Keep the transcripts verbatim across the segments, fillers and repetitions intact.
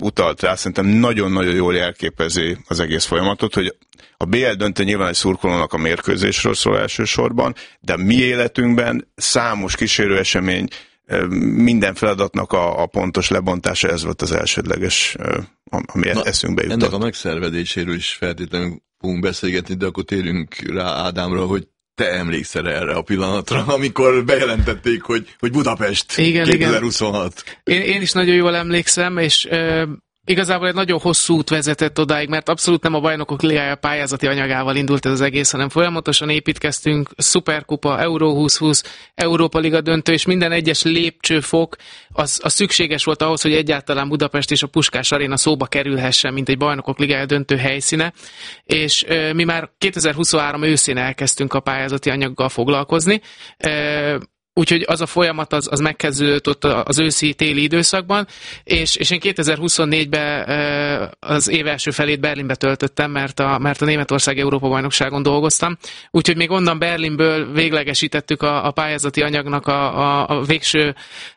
utalt rá, szerintem nagyon-nagyon jól jelképezi az egész folyamatot, hogy a bé el döntő nyilván egy szurkolónak a mérkőzésről szól elsősorban, de a mi életünkben számos kísérő esemény, minden feladatnak a, a pontos lebontása, ez volt az elsődleges, ami Na, eszünkbe jutott. Ennek a megszervezéséről is feltétlenül fogunk beszélgetni, de akkor térjünk rá Ádámra, hogy te emlékszel erre a pillanatra, amikor bejelentették, hogy, hogy Budapest igen, kétezer-huszonhat. Igen. Én, én is nagyon jól emlékszem, és ö, igazából egy nagyon hosszú út vezetett odáig, mert abszolút nem a Bajnokok Ligája pályázati anyagával indult ez az egész, hanem folyamatosan építkeztünk, Szuperkupa, Euró húsz-húsz, Európa Liga döntő, és minden egyes lépcsőfok az, az szükséges volt ahhoz, hogy egyáltalán Budapest és a Puskás Aréna szóba kerülhessen, mint egy Bajnokok Ligája döntő helyszíne, és ö, mi már kétezer-huszonhárom őszén elkezdtünk a pályázati anyaggal foglalkozni, ö, úgyhogy az a folyamat az, az megkezdődött ott az őszi-téli időszakban, és, és én kétezer-huszonnégyben az év első felét Berlinbe töltöttem, mert a, mert a Németország Európa-bajnokságon dolgoztam. Úgyhogy még onnan Berlinből véglegesítettük a, a pályázati anyagnak a, a, a végső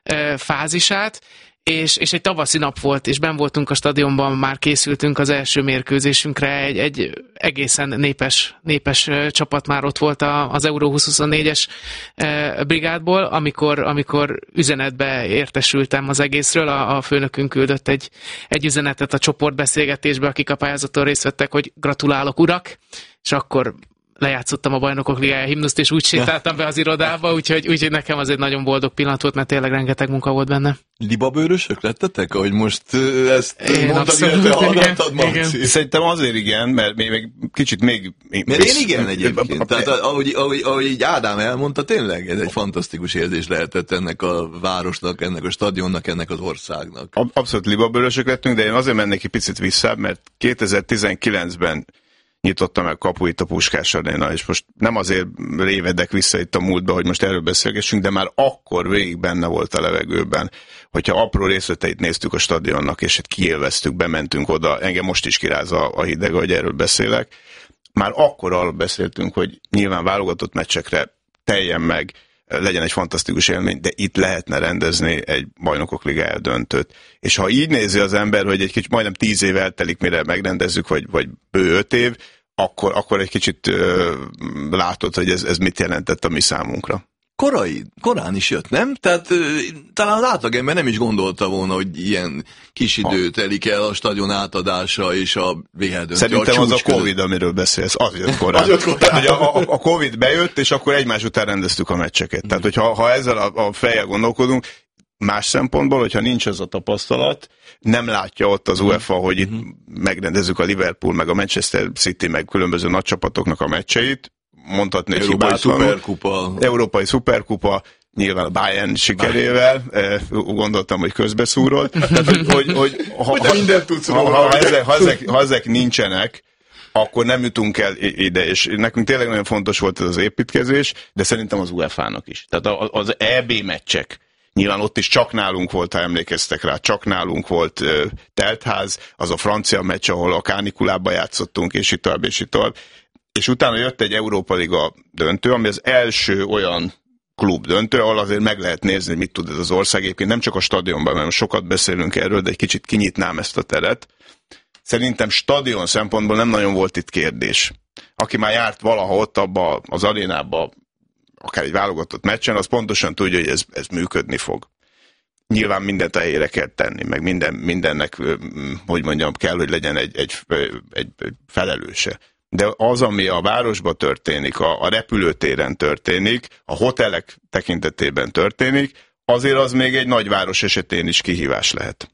fázisát, És, és egy tavaszi nap volt, és benn voltunk a stadionban, már készültünk az első mérkőzésünkre, egy, egy egészen népes, népes csapat már ott volt az Euró húsz-huszonnégyes brigádból, amikor, amikor üzenetbe értesültem az egészről, a, a főnökünk küldött egy, egy üzenetet a csoportbeszélgetésbe, akik a pályázaton részt vettek, hogy gratulálok urak, és akkor lejátszottam a Bajnokok Ligája himnuszt, és úgy sétáltam be az irodába, úgyhogy, úgyhogy nekem az egy nagyon boldog pillanat volt, mert tényleg rengeteg munka volt benne. Libabőrösök lettetek, ahogy most ezt én mondtad, illetve hallgattad, Marci? Szerintem azért igen, mert még, még kicsit még... Mert én igen egyébként. Tehát ahogy, ahogy, ahogy így Ádám elmondta, tényleg ez egy fantasztikus érzés lehetett ennek a városnak, ennek a stadionnak, ennek az országnak. Abszolút libabőrösök lettünk, de én azért mennék egy picit vissza, mert kétezer-tizenkilencben nyitotta meg kapuit a Puskás Aréna, és most nem azért révedek vissza itt a múltba, hogy most erről beszélgessünk, de már akkor végig benne volt a levegőben, hogyha apró részleteit néztük a stadionnak, és hát kiélveztük, bementünk oda, engem most is kiráz a, a hideg, hogy erről beszélek. Már akkor arról beszéltünk, hogy nyilván válogatott meccsekre teljen meg, legyen egy fantasztikus élmény, de itt lehetne rendezni egy Bajnokok Ligája döntőt. És ha így nézi az ember, hogy egy kicsit majdnem tíz év eltelik, mire megrendezzük, vagy, vagy bő öt év, akkor, akkor egy kicsit ö, látod, hogy ez, ez mit jelentett a mi számunkra. Korai, korán is jött, nem? Tehát ö, talán az átlagember nem is gondolta volna, hogy ilyen kis idő telik el a stadion átadása és a vé el döntő. Szerintem a az a Covid, között. Amiről beszélsz, az jött korán. az jött korán. Tehát, a, a, a Covid bejött, és akkor egymás után rendeztük a meccseket. Tehát, hogyha ha ezzel a, a fejjel gondolkodunk, más szempontból, hogyha nincs ez a tapasztalat, nem látja ott az UEFA, hogy itt megrendezzük a Liverpool, meg a Manchester City, meg különböző nagy csapatoknak a meccseit, mondhatni, hogy Európai Szuperkupa. Európai Szuperkupa, nyilván a Bayern sikerével, gondoltam, hogy közbeszúrolt. Tehát, hogy, hogy, hogy ha, ha, ha, ha, ezek, ha, ezek, ha ezek nincsenek, akkor nem jutunk el ide, és nekünk tényleg nagyon fontos volt ez az építkezés, de szerintem az UEFA-nak is. Tehát az é bé meccsek, nyilván ott is csak nálunk volt, ha emlékeztek rá, csak nálunk volt ö, teltház, az a francia meccs, ahol a kánikulában játszottunk, és itt tovább, és itt tovább. És utána jött egy Európa Liga döntő, ami az első olyan klub döntő, ahol azért meg lehet nézni, hogy mit tud ez az ország. Egyébként nem csak a stadionban, mert sokat beszélünk erről, de egy kicsit kinyitnám ezt a teret. Szerintem stadion szempontból nem nagyon volt itt kérdés. Aki már járt valaha ott abba az arénába, akár egy válogatott meccsen, az pontosan tudja, hogy ez, ez működni fog. Nyilván mindent a helyére kell tenni, meg minden, mindennek, hogy mondjam, kell, hogy legyen egy, egy, egy felelőse. De az, ami a városban történik, a, a repülőtéren történik, a hotelek tekintetében történik, azért az még egy nagyváros esetén is kihívás lehet.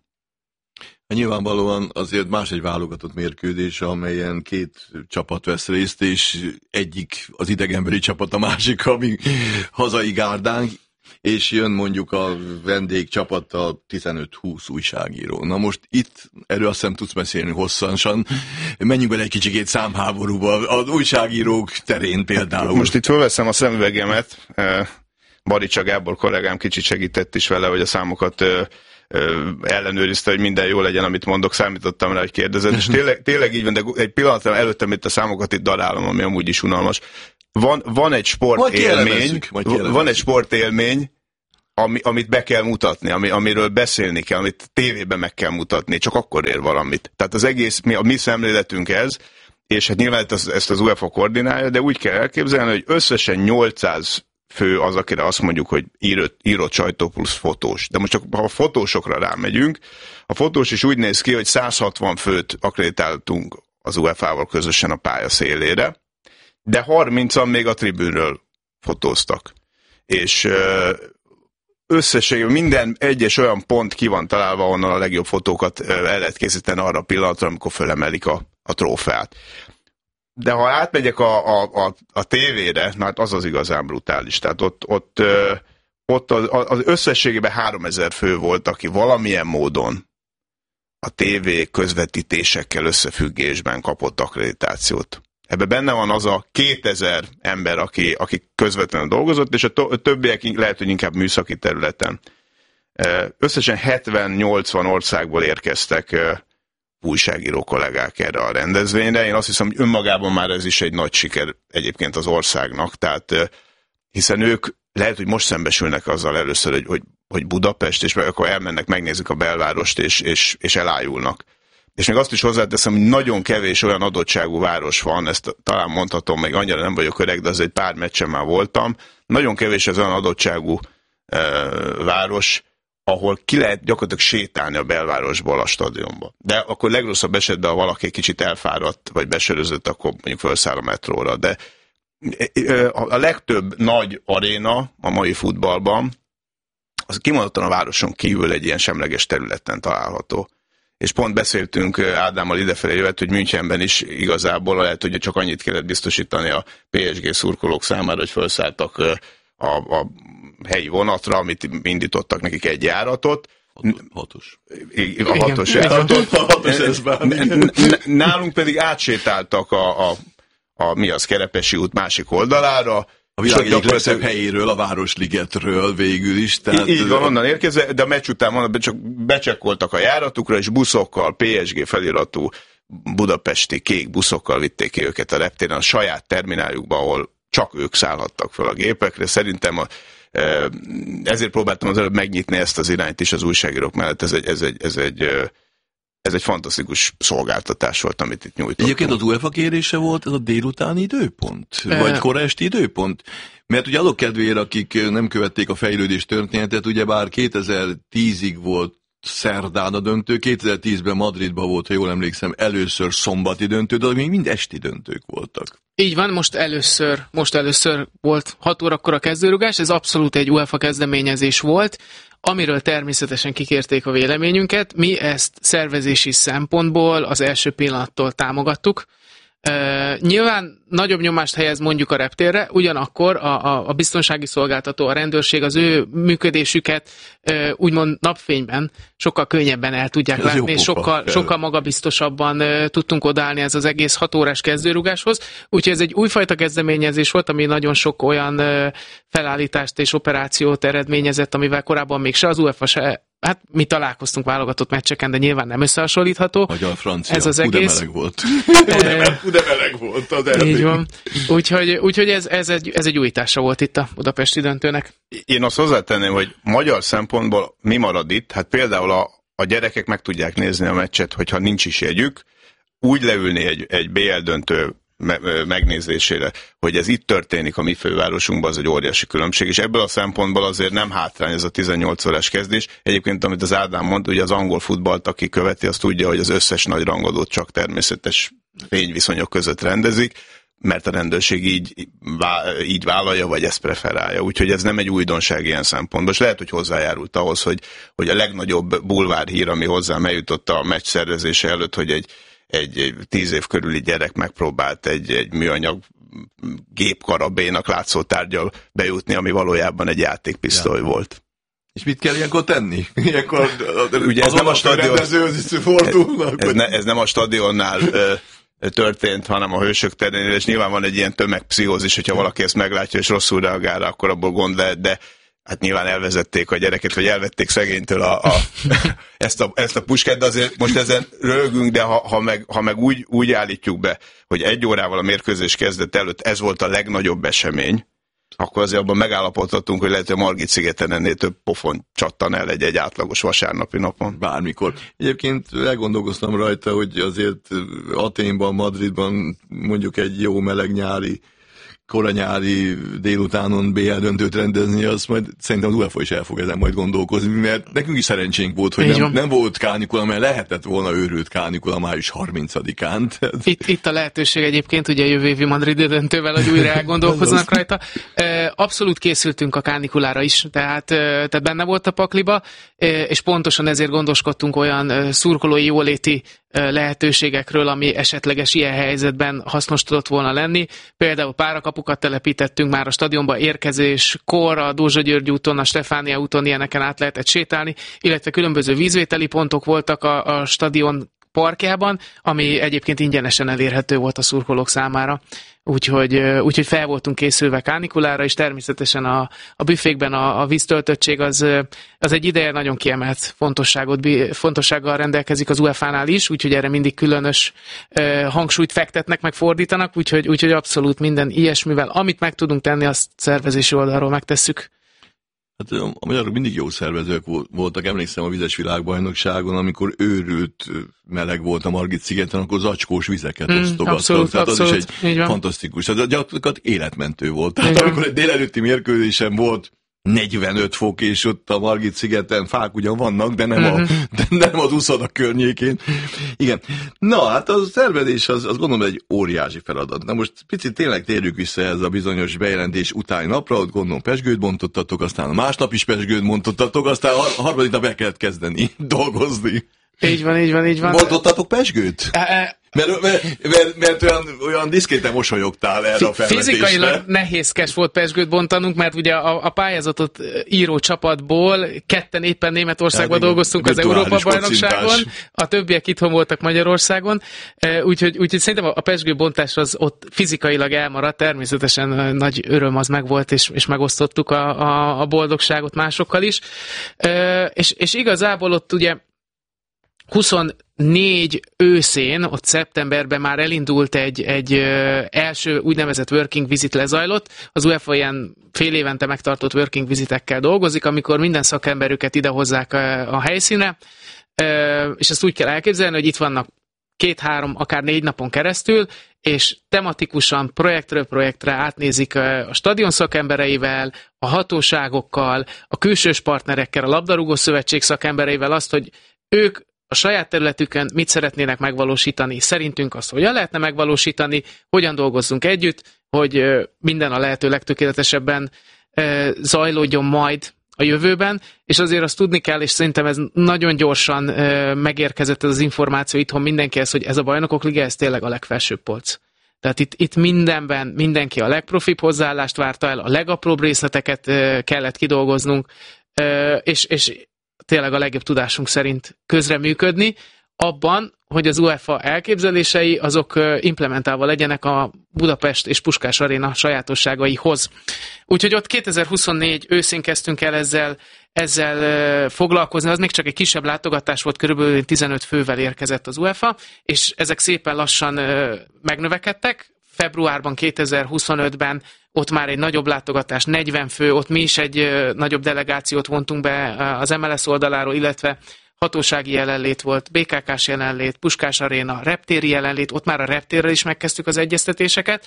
Nyilvánvalóan azért más egy válogatott mérkőzés, amelyen két csapat vesz részt, és egyik az idegenbeli csapat, a másik, ami hazai gárdánk, és jön mondjuk a vendégcsapat a tizenöt-húsz újságíró. Na most itt, erről azt hiszem tudsz beszélni hosszansan, menjünk bele egy kicsikét számháborúba, az újságírók terén például. Most itt fölveszem a szemüvegemet, Baricsa Gábor kollégám kicsit segített is vele, hogy a számokat ellenőrizte, hogy minden jó legyen, amit mondok, számítottam rá, hogy kérdezed, és tényleg, tényleg így van, de egy pillanatra előttem itt a számokat itt darálom, ami amúgy is unalmas. Van, van egy sportélmény, van egy sportélmény, ami, amit be kell mutatni, ami, amiről beszélni kell, amit tévében meg kell mutatni, csak akkor ér valamit. Tehát az egész, mi, a mi szemléletünk ez, és hát nyilván ezt, ezt az UEFA koordinálja, de úgy kell elképzelni, hogy összesen nyolcszáz fő az, akire azt mondjuk, hogy írott, írott sajtó plusz fotós. De most csak ha a fotósokra rámegyünk, a fotós is úgy néz ki, hogy száz hatvan főt akreditáltunk az u e fá-val közösen a pálya szélére, de harmincan még a tribűnről fotóztak. És összességében minden egyes olyan pont ki van találva, onnan a legjobb fotókat el lehet készíteni arra a pillanatra, amikor fölemelik a, a trófeát. De ha átmegyek a, a, a, a tévére, hát az az igazán brutális. Tehát ott, ott, ott az, az összességében háromezer fő volt, aki valamilyen módon a tévé közvetítésekkel összefüggésben kapott akkreditációt. Ebben benne van az a kétezer ember, aki, aki közvetlenül dolgozott, és a, to- a többiek lehet, hogy inkább műszaki területen. Összesen hetven-nyolcvan országból érkeztek újságíró kollégák erre a rendezvényre. Én azt hiszem, hogy önmagában már ez is egy nagy siker egyébként az országnak, tehát hiszen ők lehet, hogy most szembesülnek azzal először, hogy, hogy, hogy Budapest, és akkor elmennek, megnézik a belvárost, és, és, és elájulnak. És még azt is hozzáteszem, hogy nagyon kevés olyan adottságú város van, ezt talán mondhatom, még annyira nem vagyok öreg, de az egy pár meccsen már voltam. Nagyon kevés az olyan adottságú e, város, ahol ki lehet gyakorlatilag sétálni a belvárosból a stadionba. De akkor legrosszabb esetben, ha valaki kicsit elfáradt, vagy besörözött, akkor mondjuk felszáll a metróra. De a legtöbb nagy aréna a mai futballban, az kimondottan a városon kívül egy ilyen semleges területen található. És pont beszéltünk Ádámmal idefelé jövet, hogy Münchenben is igazából lehet, hogy csak annyit kellett biztosítani a pé es gé szurkolók számára, hogy felszálltak a, a helyi vonatra, amit indítottak nekik egy járatot. Hatos. A hatos járatot. Nálunk pedig átsétáltak a, a, a mi az Kerepesi út másik oldalára, a világ egyik legszebb helyéről, a Városligetről végül is. Tehát... Így van, onnan érkezve, de a meccs után mondom, csak becsekkoltak a járatukra, és buszokkal, pé es gé feliratú budapesti kék buszokkal vitték ki őket a reptéren a saját termináljukba, ahol csak ők szállhattak fel a gépekre. Szerintem a, ezért próbáltam az előbb megnyitni ezt az irányt is az újságírók mellett. Ez egy, ez egy, ez egy Ez egy fantasztikus szolgáltatás volt, amit itt nyújtottunk. Egyébként az UEFA kérése volt ez a délutáni időpont? Vagy kora esti időpont? Mert ugye azok kedvéért, akik nem követték a fejlődés történetet, ugyebár kétezer-tízig volt szerdán a döntő, kétezer-tízben Madridban volt, ha jól emlékszem, először szombati döntő, de még mind esti döntők voltak. Így van, most először, most először volt hat órakor a kezdőrugás, ez abszolút egy UEFA kezdeményezés volt, amiről természetesen kikérték a véleményünket. Mi ezt szervezési szempontból az első pillanattól támogattuk. Uh, nyilván nagyobb nyomást helyez mondjuk a reptérre, ugyanakkor a, a, a biztonsági szolgáltató, a rendőrség az ő működésüket uh, úgymond napfényben sokkal könnyebben el tudják ez látni, és sokkal, sokkal magabiztosabban uh, tudtunk odaállni ez az egész hat órás kezdőrugáshoz. Úgyhogy ez egy újfajta kezdeményezés volt, ami nagyon sok olyan uh, felállítást és operációt eredményezett, amivel korábban még se az UEFA, se hát mi találkoztunk válogatott meccseken, de nyilván nem összehasonlítható. Magyar-francia, ez az egész. Ude meleg volt. Ude meleg volt az erdély. Így van. Úgyhogy, úgyhogy ez, ez, egy, ez egy újítása volt itt a budapesti döntőnek. Én azt hozzátenném, hogy magyar szempontból mi marad itt? Hát például a, a gyerekek meg tudják nézni a meccset, hogyha nincs is jegyük, úgy leülni egy, egy bé el döntő megnézésére, hogy ez itt történik a mi fővárosunkban, az egy óriási különbség, és ebből a szempontból azért nem hátrány ez a tizennyolc órás kezdés. Egyébként, amit az Ádám mondta, ugye az angol futballt, aki követi, azt tudja, hogy az összes nagy rangadót csak természetes fényviszonyok között rendezik, mert a rendőrség így, így vállalja, vagy ezt preferálja. Úgyhogy ez nem egy újdonság ilyen szempontból. És lehet, hogy hozzájárult ahhoz, hogy, hogy a legnagyobb bulvárhír, ami hozzám eljutott a meccs szervezése előtt, hogy egy Egy, egy tíz év körüli gyerek megpróbált egy, egy műanyag gépkarabénak látszó tárgyal bejutni, ami valójában egy játékpisztoly ja. volt. És mit kell ilyenkor tenni? Ilyenkor ugye ez nem a stadion, ez, ez, ne, ez nem a stadionnál ö, történt, hanem a Hősök terénél, és nyilván van egy ilyen tömegpszichózis, hogyha valaki ezt meglátja és rosszul reagál, akkor abból gond lehet, de hát nyilván elvezették a gyereket, vagy elvették szegénytől a, a, ezt, a, ezt a puskát, de azért most ezen rögünk, de ha, ha, meg, ha meg úgy, úgy állítjuk be, hogy egy órával a mérkőzés kezdet előtt ez volt a legnagyobb esemény, akkor azért abban megállapodhatunk, hogy lehet, hogy a Margit-szigeten ennél több pofon csattan el egy-egy átlagos vasárnapi napon. Bármikor. Egyébként elgondolkoztam rajta, hogy azért Athénban, Madridban mondjuk egy jó meleg nyári, koranyári délutánon bé el döntőt rendezni, az majd szerintem az UEFA is el fog ezen majd gondolkozni, mert nekünk is szerencsénk volt, hogy nem, nem volt kánikula, mert lehetett volna őrült kánikula május harmincadikán. Itt, itt a lehetőség egyébként, ugye a jövő évi madridi döntővel, hogy újra elgondolkoznak rajta. Abszolút készültünk a kánikulára is, tehát, tehát benne volt a pakliba, és pontosan ezért gondoskodtunk olyan szurkolói jóléti lehetőségekről, ami esetleges ilyen helyzetben hasznos tudott volna lenni. Például párakapukat telepítettünk már a stadionba érkezéskor, a Dózsa György úton, a Stefánia úton ilyeneken át lehetett sétálni, illetve különböző vízvételi pontok voltak a, a stadion parkjában, ami egyébként ingyenesen elérhető volt a szurkolók számára. Úgyhogy, úgyhogy fel voltunk készülve kánikulára, és természetesen a, a büfékben a, a víztöltöttség az, az egy ideje nagyon kiemelt fontosságot, fontossággal rendelkezik az UEFA-nál is, úgyhogy erre mindig különös uh, hangsúlyt fektetnek, meg fordítanak, úgyhogy, úgyhogy abszolút minden ilyesmivel, amit meg tudunk tenni, azt szervezési oldalról megtesszük. Hát a magyarok mindig jó szervezők voltak, emlékszem a vizes világbajnokságon, amikor őrült meleg volt a Margit-szigeten, akkor zacskós vizeket mm, osztogattak. Abszolút, tehát abszolút, az is egy fantasztikus. Tehát gyakorlatilag életmentő volt. Tehát amikor egy délelőtti mérkőzésen volt negyvenöt fok, és ott a Margit-szigeten fák ugyan vannak, de nem, mm-hmm. a, de nem az úszoda környékén. Igen. Na, hát a szervezés az, az gondolom egy óriási feladat. Na most picit tényleg térjük vissza ez a bizonyos bejelentés utáni napra, ott gondolom pesgőt bontottatok, aztán a másnap is pesgőt bontottatok, aztán a harmadik nap el kellett kezdeni dolgozni. Így van, így van, így van. Bontottatok pesgőt? E, e, Mert, mert, mert, mert olyan, olyan diszkréten mosolyogtál erre a felvetésre. Fizikailag nehézkes volt pesgőt bontanunk, mert ugye a, a pályázatot író csapatból ketten éppen Németországban dolgoztunk az Európa-bajnokságon, a többiek itthon voltak Magyarországon, úgyhogy, úgyhogy szerintem a pesgőbontás az ott fizikailag elmaradt, természetesen nagy öröm az megvolt, és, és megosztottuk a, a, a boldogságot másokkal is. És, és igazából ott ugye huszonnégy őszén, ott szeptemberben már elindult egy, egy ö, első úgynevezett working visit lezajlott. Az UEFA ilyen fél évente megtartott working visitekkel dolgozik, amikor minden szakemberüket idehozzák a, a helyszínre, ö, és ezt úgy kell elképzelni, hogy itt vannak két-három, akár négy napon keresztül, és tematikusan projektről projektre átnézik a stadion szakembereivel, a hatóságokkal, a külsős partnerekkel, a labdarúgó szövetség szakembereivel azt, hogy ők a saját területükön mit szeretnének megvalósítani, szerintünk azt hogyan lehetne megvalósítani, hogyan dolgozzunk együtt, hogy minden a lehető legtökéletesebben zajlódjon majd a jövőben, és azért azt tudni kell, és szerintem ez nagyon gyorsan megérkezett ez az információ itthon mindenkihez, hogy ez a Bajnokok Liga, ez tényleg a legfelsőbb polc. Tehát itt, itt mindenben mindenki a legprofibb hozzáállást várta el, a legapróbb részleteket kellett kidolgoznunk, és, és tényleg a legjobb tudásunk szerint közreműködni, abban, hogy az UEFA elképzelései azok implementálva legyenek a Budapest és Puskás Aréna sajátosságaihoz. Úgyhogy ott kétezer-huszonnégy őszén kezdtünk el ezzel, ezzel foglalkozni, az még csak egy kisebb látogatás volt, körülbelül tizenöt fővel érkezett az UEFA, és ezek szépen lassan megnövekedtek. Februárban, kétezer-huszonötben ott már egy nagyobb látogatás, negyven fő, ott mi is egy nagyobb delegációt vontunk be az em el es oldaláról, illetve hatósági jelenlét volt, bé ká ká-s jelenlét, Puskás Aréna, reptéri jelenlét, ott már a reptérrel is megkezdtük az egyeztetéseket.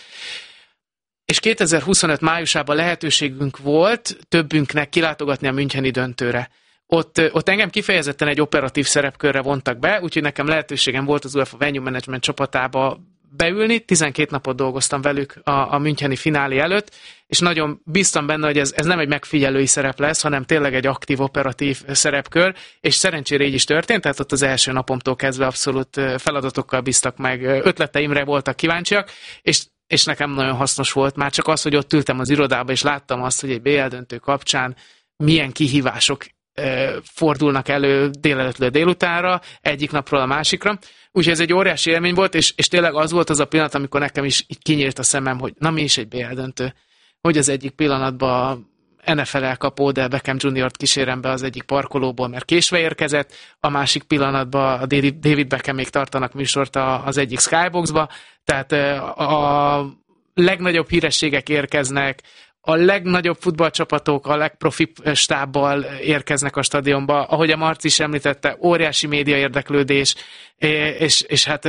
És kétezer-huszonöt májusában lehetőségünk volt többünknek kilátogatni a müncheni döntőre. Ott, ott engem kifejezetten egy operatív szerepkörre vontak be, úgyhogy nekem lehetőségem volt az UEFA Venue Management csapatába beülni, tizenkét napot dolgoztam velük a, a müncheni finálé előtt, és nagyon bíztam benne, hogy ez, ez nem egy megfigyelői szerep lesz, hanem tényleg egy aktív, operatív szerepkör, és szerencsére így is történt, tehát ott az első napomtól kezdve abszolút feladatokkal bíztak meg, ötleteimre voltak kíváncsiak, és, és nekem nagyon hasznos volt már csak az, hogy ott ültem az irodába, és láttam azt, hogy egy bé el döntő kapcsán milyen kihívások fordulnak elő délelőttől délutánra, egyik napról a másikra. Úgyhogy ez egy óriási élmény volt, és, és tényleg az volt az a pillanat, amikor nekem is így kinyílt a szemem, hogy na mi is egy bé el döntő. Hogy az egyik pillanatban en ef el elkapó Odell Beckham juniort kísérem be az egyik parkolóból, mert késve érkezett, a másik pillanatban a David Beckham még tartanak műsort az egyik Skyboxba, tehát a legnagyobb hírességek érkeznek, a legnagyobb futballcsapatok, a legprofibb stábbal érkeznek a stadionba. Ahogy a Marci is említette, óriási média érdeklődés, és, és hát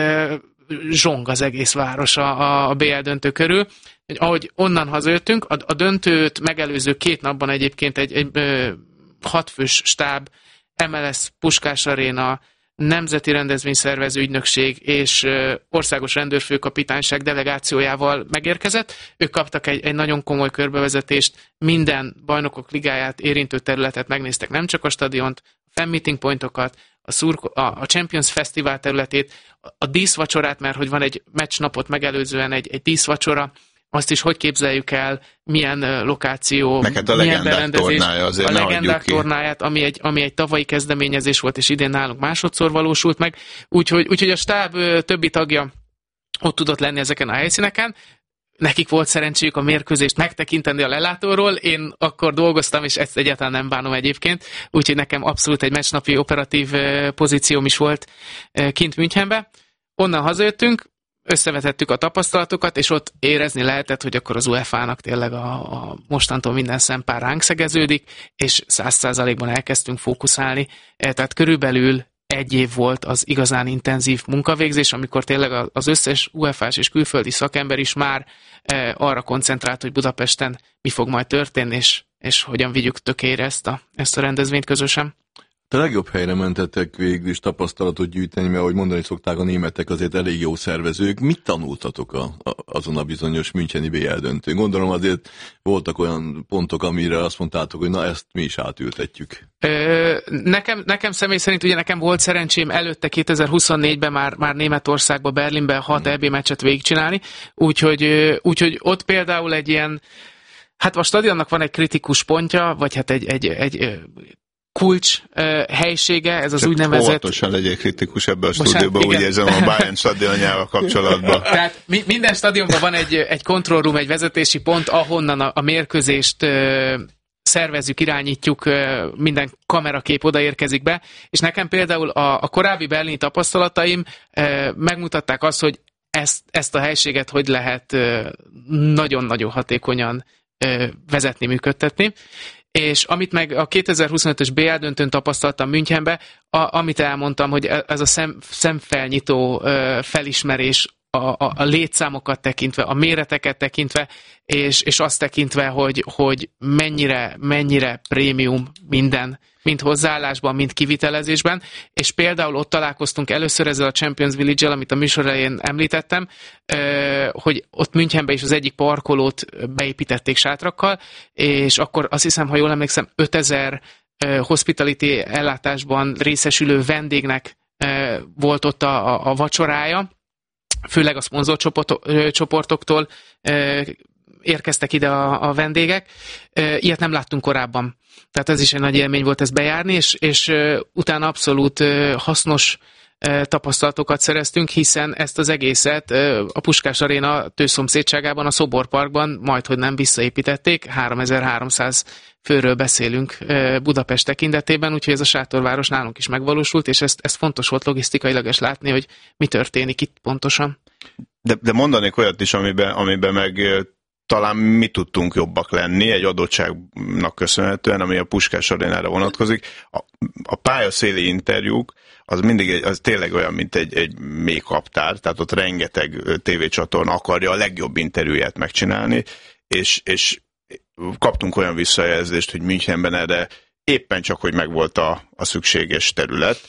zsong az egész város a, a bé el döntő körül. Ahogy onnan hazajöttünk, a, a döntőt megelőző két napban egyébként egy, egy, egy hatfős stáb, em el es, Puskás Aréna, Nemzeti Rendezvényszervező Ügynökség és országos rendőrfőkapitányság delegációjával megérkezett. Ők kaptak egy, egy nagyon komoly körbevezetést, minden bajnokok ligáját érintő területet megnéztek, nem csak a stadiont, a fan meeting pointokat, a, szurko, a, a Champions Fesztivál területét, a, a díszvacsorát, mert hogy van egy meccsnapot megelőzően egy, egy díszvacsora, azt is hogy képzeljük el, milyen lokáció, neked a milyen legendák tornája, azért a ne legendák tornáját, ami egy, ami egy tavalyi kezdeményezés volt, és idén nálunk másodszor valósult meg. Úgyhogy, úgyhogy a stáb többi tagja ott tudott lenni ezeken a helyszíneken. Nekik volt szerencséjük a mérkőzést megtekinteni a lelátóról, én akkor dolgoztam, és ezt egyáltalán nem bánom egyébként, úgyhogy nekem abszolút egy meccsnapi operatív pozícióm is volt kint Münchenbe. Onnan hazajöttünk, összevetettük a tapasztalatokat, és ott érezni lehetett, hogy akkor az u ef á-nak tényleg a, a mostantól minden szempár ránk szegeződik, és száz százalékban elkezdtünk fókuszálni. Tehát körülbelül egy év volt az igazán intenzív munkavégzés, amikor tényleg az összes u ef á-s és külföldi szakember is már arra koncentrált, hogy Budapesten mi fog majd történni, és, és hogyan vigyük tökére ezt a, ezt a rendezvényt közösen. Te legjobb helyre mentettek végül is tapasztalatot gyűjteni, mert ahogy mondani szokták, a németek azért elég jó szervezők. Mit tanultatok a, a, azon a bizonyos müncheni bé el döntőn? Gondolom azért voltak olyan pontok, amire azt mondtátok, hogy na ezt mi is átültetjük. Ö, nekem, nekem személy szerint ugye nekem volt szerencsém előtte kétezer-huszonnégyben már, már Németországban, Berlinben hat hmm. é bé meccset végigcsinálni, úgyhogy, úgyhogy ott például egy ilyen, hát a stadionnak van egy kritikus pontja, vagy hát egy, egy, egy kulcs uh, helysége, ez az csak úgynevezett... óvatosan legyél kritikus ebbe a stúdióban, úgy érzem a Bayern stadionjával kapcsolatban. Tehát mi, minden stadionban van egy, egy control room, egy vezetési pont, ahonnan a, a mérkőzést uh, szervezzük, irányítjuk, uh, minden kamerakép odaérkezik be, és nekem például a, a korábbi berlini tapasztalataim uh, megmutatták azt, hogy ezt, ezt a helységet hogy lehet uh, nagyon-nagyon hatékonyan uh, vezetni, működtetni. És amit meg a kétezer-huszonötös bé el döntőn tapasztaltam Münchenbe, a, amit elmondtam, hogy ez a szem, szemfelnyitó ö, felismerés a, a, a létszámokat tekintve, a méreteket tekintve, és, és azt tekintve, hogy, hogy mennyire, mennyire prémium minden, mind hozzáállásban, mind kivitelezésben, és például ott találkoztunk először ezzel a Champions Village-el, amit a műsor elején említettem, hogy ott Münchenben is az egyik parkolót beépítették sátrakkal, és akkor azt hiszem, ha jól emlékszem, ötezer hospitality ellátásban részesülő vendégnek volt ott a, a vacsorája, főleg a szponzorcsoportoktól érkeztek ide a, a vendégek. Ilyet nem láttunk korábban. Tehát ez is egy nagy élmény volt ezt bejárni, és, és utána abszolút hasznos tapasztalatokat szereztünk, hiszen ezt az egészet a Puskás Aréna tőszomszédságában, a Szoborparkban majdhogy nem visszaépítették. háromezer-háromszáz főről beszélünk Budapest tekintetében, úgyhogy ez a sátorváros nálunk is megvalósult, és ezt, ezt fontos volt logisztikailag is látni, hogy mi történik itt pontosan. De, de mondanék olyat is, amiben, amiben meg talán mi tudtunk jobbak lenni egy adottságnak köszönhetően, ami a Puskás Arénára vonatkozik. A, a pályaszéli interjúk, az mindig egy, az tényleg olyan, mint egy, egy mély kaptár, tehát ott rengeteg tévécsatorna akarja a legjobb interjúját megcsinálni, és, és kaptunk olyan visszajelzést, hogy Münchenben erre éppen csak, hogy megvolt a, a szükséges terület.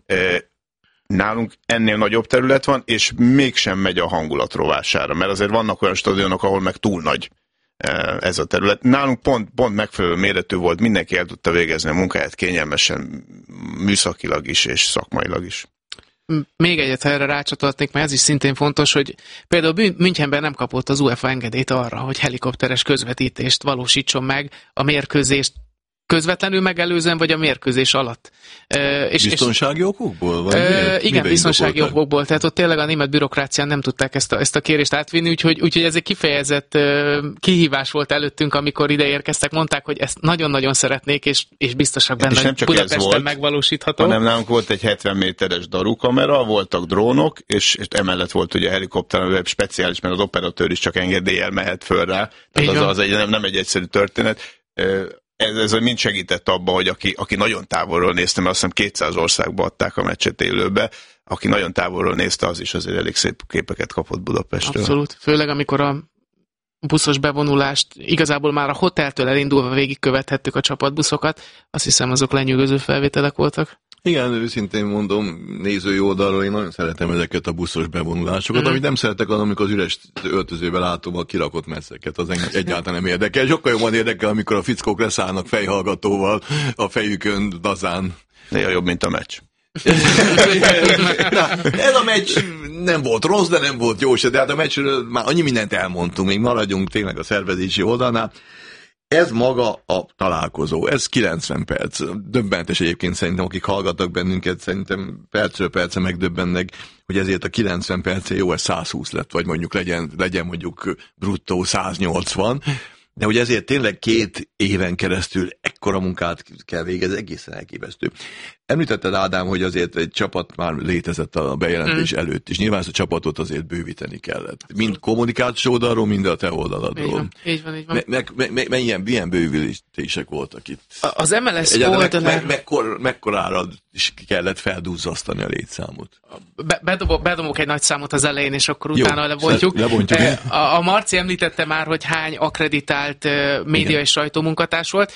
Nálunk ennél nagyobb terület van, és mégsem megy a hangulat rovására, mert azért vannak olyan stadionok, ahol meg túl nagy ez a terület. Nálunk pont, pont megfelelő méretű volt, mindenki el tudta végezni a munkáját kényelmesen, műszakilag is, és szakmailag is. Még egyet, ha erre rácsatolhatnék, mert ez is szintén fontos, hogy például Münchenben nem kapott az UEFA engedélyt arra, hogy helikopteres közvetítést valósítson meg a mérkőzést közvetlenül megelőzően, vagy a mérkőzés alatt. És, biztonsági és, okokból? Vagy ö, igen, biztonsági okokból. Tehát ott tényleg a német bürokrácián nem tudták ezt a, ezt a kérést átvinni, úgyhogy, úgyhogy ez egy kifejezett uh, kihívás volt előttünk, amikor ide érkeztek. Mondták, hogy ezt nagyon-nagyon szeretnék, és, és biztosak benne, hogy Budapesten megvalósítható. Hanem nálunk volt egy hetven méteres darukamera, voltak drónok, és, és emellett volt ugye a helikopter, ami speciális, mert az operatőr is csak engedéllyel mehet föl rá. Tehát az, az egy, nem, nem egy egyszerű történet. Ez, ez mind segített abban, hogy aki, aki nagyon távolról nézte, mert azt hiszem kétszáz országba adták a meccset élőbe, aki nagyon távolról nézte, az is azért elég szép képeket kapott Budapestről. Abszolút, főleg amikor a buszos bevonulást igazából már a hoteltől elindulva végigkövethettük a csapatbuszokat, azt hiszem azok lenyűgöző felvételek voltak. Igen, őszintén mondom, nézői oldalról én nagyon szeretem ezeket a buszos bevonulásokat, mm-hmm. amit nem szeretek, amikor az üres öltözőben látom a kirakott messzeket, az egyáltalán nem érdekel. Sokkal jobban érdekel, amikor a fickók leszállnak fejhallgatóval a fejükön dazán. Néha jobb, mint a meccs. Na, ez a meccs nem volt rossz, de nem volt jó se, de hát a meccsről már annyi mindent elmondtunk, még maradjunk tényleg a szervezési oldalnál. Ez maga a találkozó, ez kilencven perc. Döbbentes egyébként szerintem, akik hallgatnak bennünket, szerintem percről perce megdöbbennek, hogy ezért a kilencven perce jó, ez száz húsz lett, vagy mondjuk legyen, legyen mondjuk bruttó száz nyolcvan, de hogy ezért tényleg két éven keresztül ekkora munkát kell végezni, egészen elképesztő. Említetted, Ádám, hogy azért egy csapat már létezett a bejelentés mm. előtt, és nyilván ezt a csapatot azért bővíteni kellett. Mind kommunikáció oldalról, mind a te oldaladról. Így van, így van. Így van. Meg, meg, meg, meg milyen, milyen bővülések voltak itt? Az em el es oldalán... Meg, mekkor, mekkorára is kellett felduzzasztani a létszámot? Be, bedobok, bedobok egy nagy számot az elején, és akkor utána Jó, lebontjuk. lebontjuk. A, a Marci említette már, hogy hány akreditált média Igen. és sajtómunkatárs volt.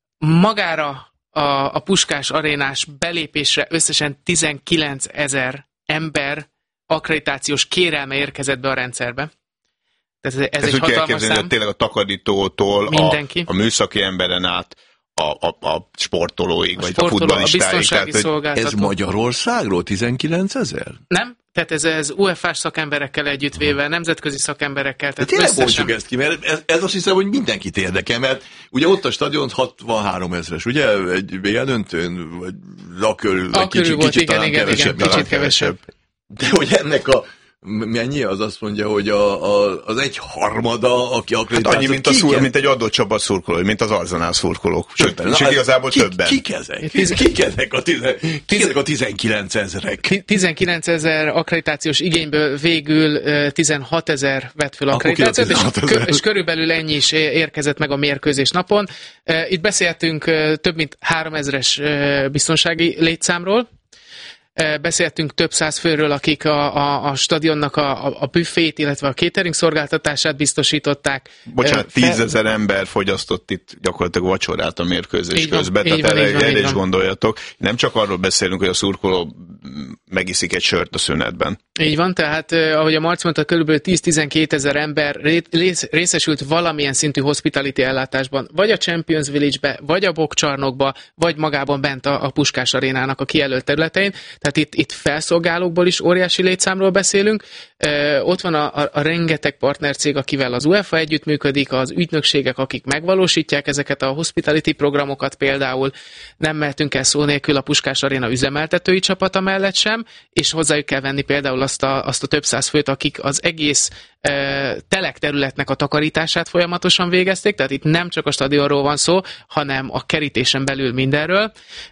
Magára A, a Puskás arénás belépésre összesen tizenkilencezer ember akkreditációs kérelme érkezett be a rendszerbe. Tehát ez, ez, ez egy hatalmas szám. Hogy tényleg a takarítótól a, a műszaki emberen át a, a, a sportolóig, a vagy sportoló, a futballistáig. A tehát, ez Magyarországról tizenkilencezer? Nem, tehát ez, ez u ef á-s szakemberekkel együttvéve, nemzetközi szakemberekkel. Tehát tényleg mondjuk ezt ki, mert ez, ez azt hiszem, hogy mindenkit érdekel, mert ugye ott a stadion hatvanhárom ezres, ugye? Egy bé el döntőn, vagy a körül, a kicsit, volt, kicsit igen, talán igen, kevesebb. igen, kicsit kevesebb. De hogy ennek a mennyi? Az azt mondja, hogy a, a, az egy harmada, aki akkreditáció... Hát annyi, mint, a szur, mint egy adott csapat szurkolói, mint az Arsenal szurkolók. Sőt, és igazából ki, többen. Kik ezek? Kik ezek a, tizen, kik ezek a tizenkilencezerek? tizenkilencezer akkreditációs igényből végül tizenhatezer vett föl akkreditációt, és, és körülbelül ennyi is érkezett meg a mérkőzés napon. Itt beszéltünk több mint háromezres biztonsági létszámról. Beszéltünk több száz főről, akik a, a, a stadionnak a, a büfét, illetve a catering szolgáltatását biztosították. Bocsánat, tízezer ember fogyasztott itt gyakorlatilag vacsorát a mérkőzés így közben, van, tehát erre, erre is gondoljatok. Nem csak arról beszélünk, hogy a szurkoló megiszik egy sört a szünetben. Így van, tehát ahogy a Marci mondta, körülbelül tíz-tizenkét ezer ember részesült valamilyen szintű hospitality ellátásban, vagy a Champions Village-be, vagy a Bokcsarnokba, vagy magában bent a, a Puskás arénának a kijelölt területein. Tehát itt, itt felszolgálókból is óriási létszámról beszélünk. E, ott van a, a, a rengeteg partnercég, akivel az u ef á együttműködik, az ügynökségek, akik megvalósítják ezeket a hospitality programokat például. Nem mehetünk el szó nélkül a Puskás aréna üzemeltetői csapata mellett sem, és hozzájuk kell venni például azt a, azt a több száz főt, akik az egész e, telek területnek a takarítását folyamatosan végezték, tehát itt nem csak a stadionról van szó, hanem a kerítésen belül mindenről.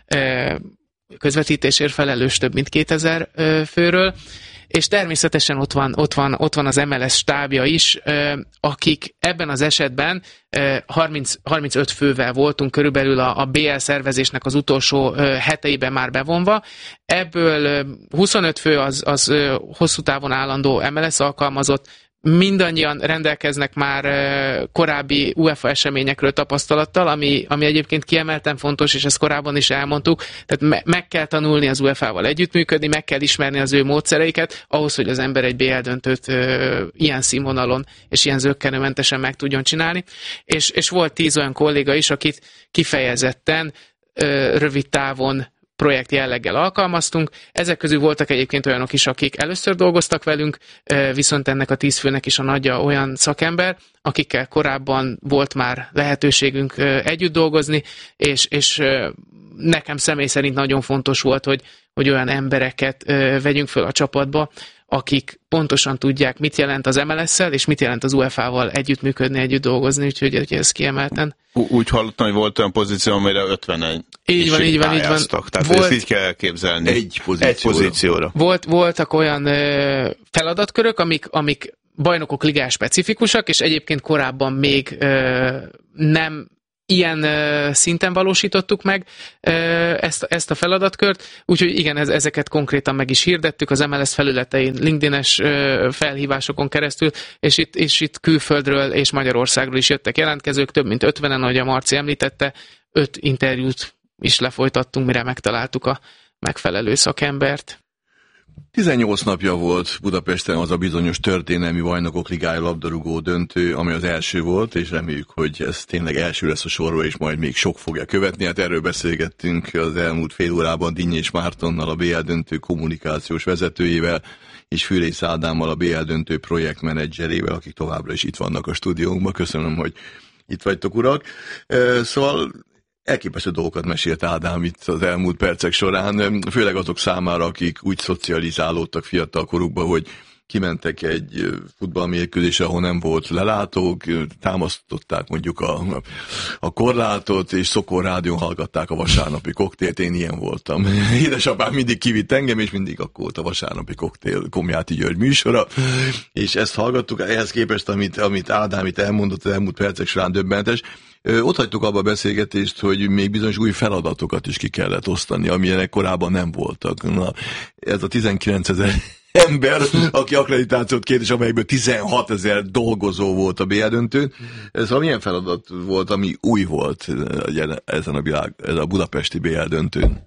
E, közvetítésért felelős több mint kétezer főről, és természetesen ott van, ott van, ott van az em el es stábja is, akik ebben az esetben harminc, harmincöt fővel voltunk körülbelül a, a bé el szervezésnek az utolsó heteiben már bevonva. Ebből huszonöt fő az, az hosszú távon állandó em el es alkalmazott, mindannyian rendelkeznek már korábbi u ef á eseményekről tapasztalattal, ami, ami egyébként kiemelten fontos, és ezt korábban is elmondtuk. Tehát me- meg kell tanulni az u ef á-val együttműködni, meg kell ismerni az ő módszereiket, ahhoz, hogy az ember egy bé el döntőt ö, ilyen színvonalon és ilyen zökkenőmentesen meg tudjon csinálni. És, és volt tíz olyan kolléga is, akit kifejezetten ö, rövid távon projekt jelleggel alkalmaztunk. Ezek közül voltak egyébként olyanok is, akik először dolgoztak velünk, viszont ennek a tíz főnek is a nagyja olyan szakember, akikkel korábban volt már lehetőségünk együtt dolgozni, és, és nekem személy szerint nagyon fontos volt, hogy, hogy olyan embereket vegyünk föl a csapatba, akik pontosan tudják, mit jelent az em el es-szel, és mit jelent az u e fá val együttműködni, együtt dolgozni, úgyhogy ez kiemelten. Úgy hallottam, hogy volt olyan pozíció, amire ötvenen így van, így van, így van. Tehát volt, ezt így kell elképzelni. Egy pozícióra. Egy pozícióra. Volt, voltak olyan ö, feladatkörök, amik, amik bajnokok ligás specifikusak, és egyébként korábban még ö, nem ilyen ö, szinten valósítottuk meg ö, ezt, ezt a feladatkört, úgyhogy igen, ez, ezeket konkrétan meg is hirdettük az em el es felületein, LinkedIn-es ö, felhívásokon keresztül, és itt, és itt külföldről és Magyarországról is jöttek jelentkezők, több mint ötvenen, ahogy a Marci említette, öt interjút is lefolytattunk, mire megtaláltuk a megfelelő szakembert. tizennyolc napja volt Budapesten az a bizonyos történelmi Bajnokok Ligája labdarúgó döntő, ami az első volt, és reméljük, hogy ez tényleg első lesz a sorba, és majd még sok fogja követni. Hát erről beszélgettünk az elmúlt fél órában Dinnyés Mártonnal, a bé el döntő kommunikációs vezetőjével, és Fűrész Ádámmal, a bé el döntő projektmenedzserével, akik továbbra is itt vannak a stúdiónkban. Köszönöm, hogy itt vagytok, urak. Szóval elképesztő dolgokat mesélt Ádám itt az elmúlt percek során, főleg azok számára, akik úgy szocializálódtak fiatal korukban, hogy kimentek egy futballmérkőzésre, ahol nem volt lelátók, támasztották mondjuk a, a korlátot, és Szokor rádión hallgatták a vasárnapi koktélt, én ilyen voltam. Édesapám mindig kivitt engem, és mindig akkor volt a vasárnapi koktél Komjáti György műsora, és ezt hallgattuk, ehhez képest, amit, amit Ádám itt elmondott az elmúlt percek során döbbentes. Ott hagytuk abba a beszélgetést, hogy még bizonyos új feladatokat is ki kellett osztani, amilyenek korábban nem voltak. Na, ez a tizenkilencezer ember, aki akkreditációt kért, és amelyekből tizenhatezer dolgozó volt a bé el döntőn. Ez a milyen feladat volt, ami új volt ezen a, világ, ezen a budapesti bé el döntőn?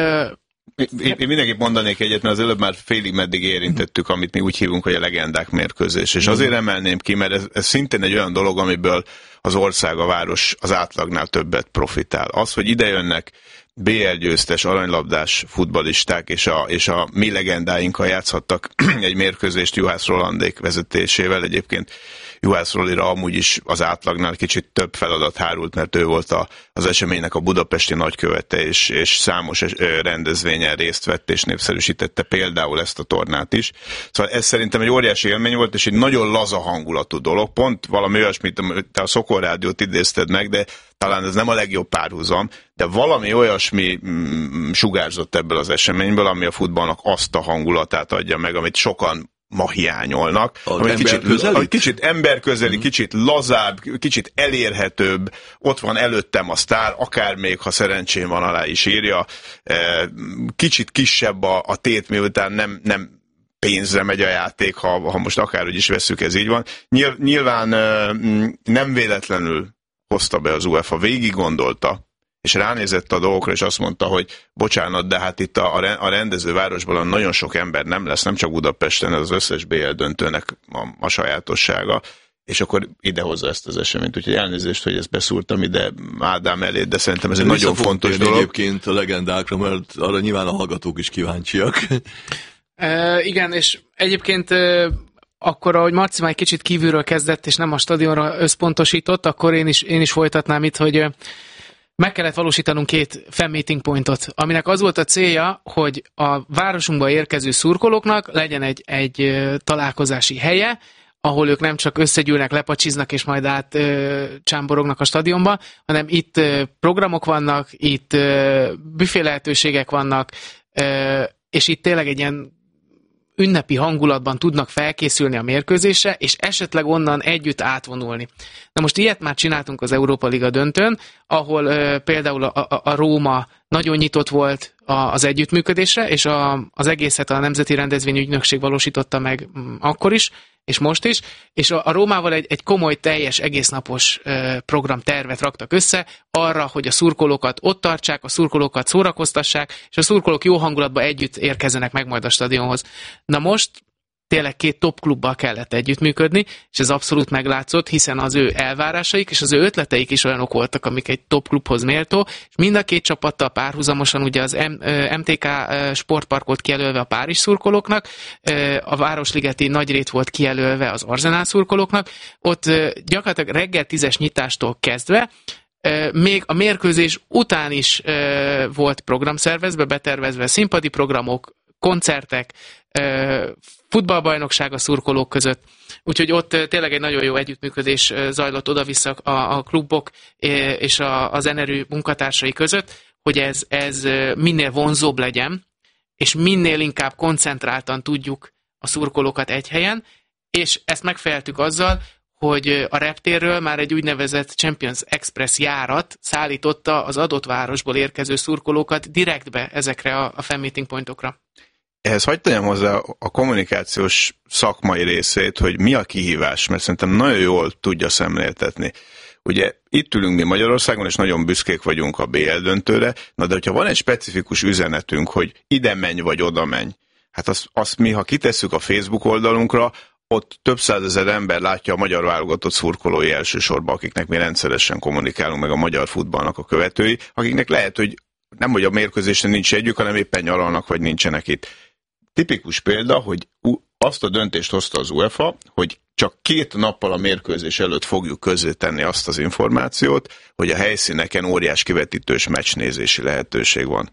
Én, én mindenképp mondanék egyet, mert az előbb már félig meddig érintettük, amit mi úgy hívunk, hogy a legendák mérkőzés. És azért emelném ki, mert ez, ez szintén egy olyan dolog, amiből az ország, a város az átlagnál többet profitál. Az, hogy ide jönnek bé el győztes, aranylabdás futballisták, és a, és a mi legendáinkkal játszhattak egy mérkőzést Juhász Rolandék vezetésével. Egyébként Juhász Rolira amúgy is az átlagnál kicsit több feladat hárult, mert ő volt a, az eseménynek a budapesti nagykövete, és, és számos rendezvényen részt vett, és népszerűsítette például ezt a tornát is. Szóval ez szerintem egy óriási élmény volt, és egy nagyon laza hangulatú dolog. Pont valami olyasmit, te a Szokor rádiót idézted meg, de talán ez nem a legjobb párhuzam, de valami olyasmi mm, sugárzott ebből az eseményből, ami a futballnak azt a hangulatát adja meg, amit sokan ma hiányolnak. Ami kicsit, kicsit emberközeli, mm. kicsit lazább, kicsit elérhetőbb, ott van előttem a sztár, akár még, ha szerencsém van, alá is írja. Kicsit kisebb a, a tét, miután nem, nem pénzre megy a játék, ha, ha most akárhogy is vesszük, ez így van. Nyilván nem véletlenül hozta be az u e fá, végig gondolta, és ránézett a dolgokra, és azt mondta, hogy bocsánat, de hát itt a, a rendezővárosban nagyon sok ember nem lesz, nem csak Budapesten, ez az összes bé el döntőnek a, a sajátossága, és akkor idehozza ezt az eseményt. Úgyhogy elnézést, hogy ezt beszúrtam ide Ádám elé, de szerintem ez egy nagyon fontos dolog. Egyébként a legendákra, mert arra nyilván a hallgatók is kíváncsiak. E, igen, és egyébként e, akkor, ahogy Marci már egy kicsit kívülről kezdett, és nem a stadionra összpontosított, akkor én is, én is folytatnám itt, hogy meg kellett valósítanunk két fan meeting pointot, aminek az volt a célja, hogy a városunkba érkező szurkolóknak legyen egy, egy találkozási helye, ahol ők nem csak összegyűlnek, lepacsiznak, és majd át ö, csámborognak a stadionba, hanem itt ö, programok vannak, itt ö, büfé lehetőségek vannak, ö, és itt tényleg egy ilyen ünnepi hangulatban tudnak felkészülni a mérkőzésre, és esetleg onnan együtt átvonulni. Na most ilyet már csináltunk az Európa Liga döntőn, ahol ö, például a, a, a Róma nagyon nyitott volt a, az együttműködésre, és a, az egészet a Nemzeti Rendezvényügynökség valósította meg m, akkor is, és most is, és a, a Rómával egy, egy komoly, teljes, egésznapos ö, programtervet raktak össze arra, hogy a szurkolókat ott tartsák, a szurkolókat szórakoztassák, és a szurkolók jó hangulatban együtt érkezzenek meg majd a stadionhoz. Na most tényleg két top klubbal kellett együttműködni, és ez abszolút meglátszott, hiszen az ő elvárásaik és az ő ötleteik is olyanok voltak, amik egy top klubhoz méltó, és mind a két csapattal párhuzamosan ugye az em té ká sportpark volt kijelölve a Párizs szurkolóknak, a Városligeti Nagyrét volt kijelölve az Arsenal szurkolóknak, ott gyakorlatilag reggel tízes nyitástól kezdve még a mérkőzés után is volt program szervezve, betervezve színpadi programok, koncertek, futballbajnokság a szurkolók között. Úgyhogy ott tényleg egy nagyon jó együttműködés zajlott oda-vissza a, a klubok és a, a zenerő munkatársai között, hogy ez, ez minél vonzóbb legyen, és minél inkább koncentráltan tudjuk a szurkolókat egy helyen, és ezt megfejeltük azzal, hogy a reptérről már egy úgynevezett Champions Express járat szállította az adott városból érkező szurkolókat direktbe ezekre a, a fan meeting pointokra. Ehhez hagyd tegyem hozzá a kommunikációs szakmai részét, hogy mi a kihívás, mert szerintem nagyon jól tudja szemléltetni. Ugye itt ülünk mi Magyarországon, és nagyon büszkék vagyunk a bé el döntőre, na de hogyha van egy specifikus üzenetünk, hogy ide menj vagy oda menj, hát azt, azt mi, ha kitesszük a Facebook oldalunkra, ott több százezer ember látja a magyar válogatott szurkolói elsősorban, akiknek mi rendszeresen kommunikálunk, meg a magyar futballnak a követői, akiknek lehet, hogy nem, hogy a mérkőzésen nincs együk, hanem éppen nyaralnak, vagy nincsenek itt. Tipikus példa, hogy azt a döntést hozta az UEFA, hogy csak két nappal a mérkőzés előtt fogjuk közzétenni azt az információt, hogy a helyszíneken óriás kivetítős meccsnézési lehetőség van.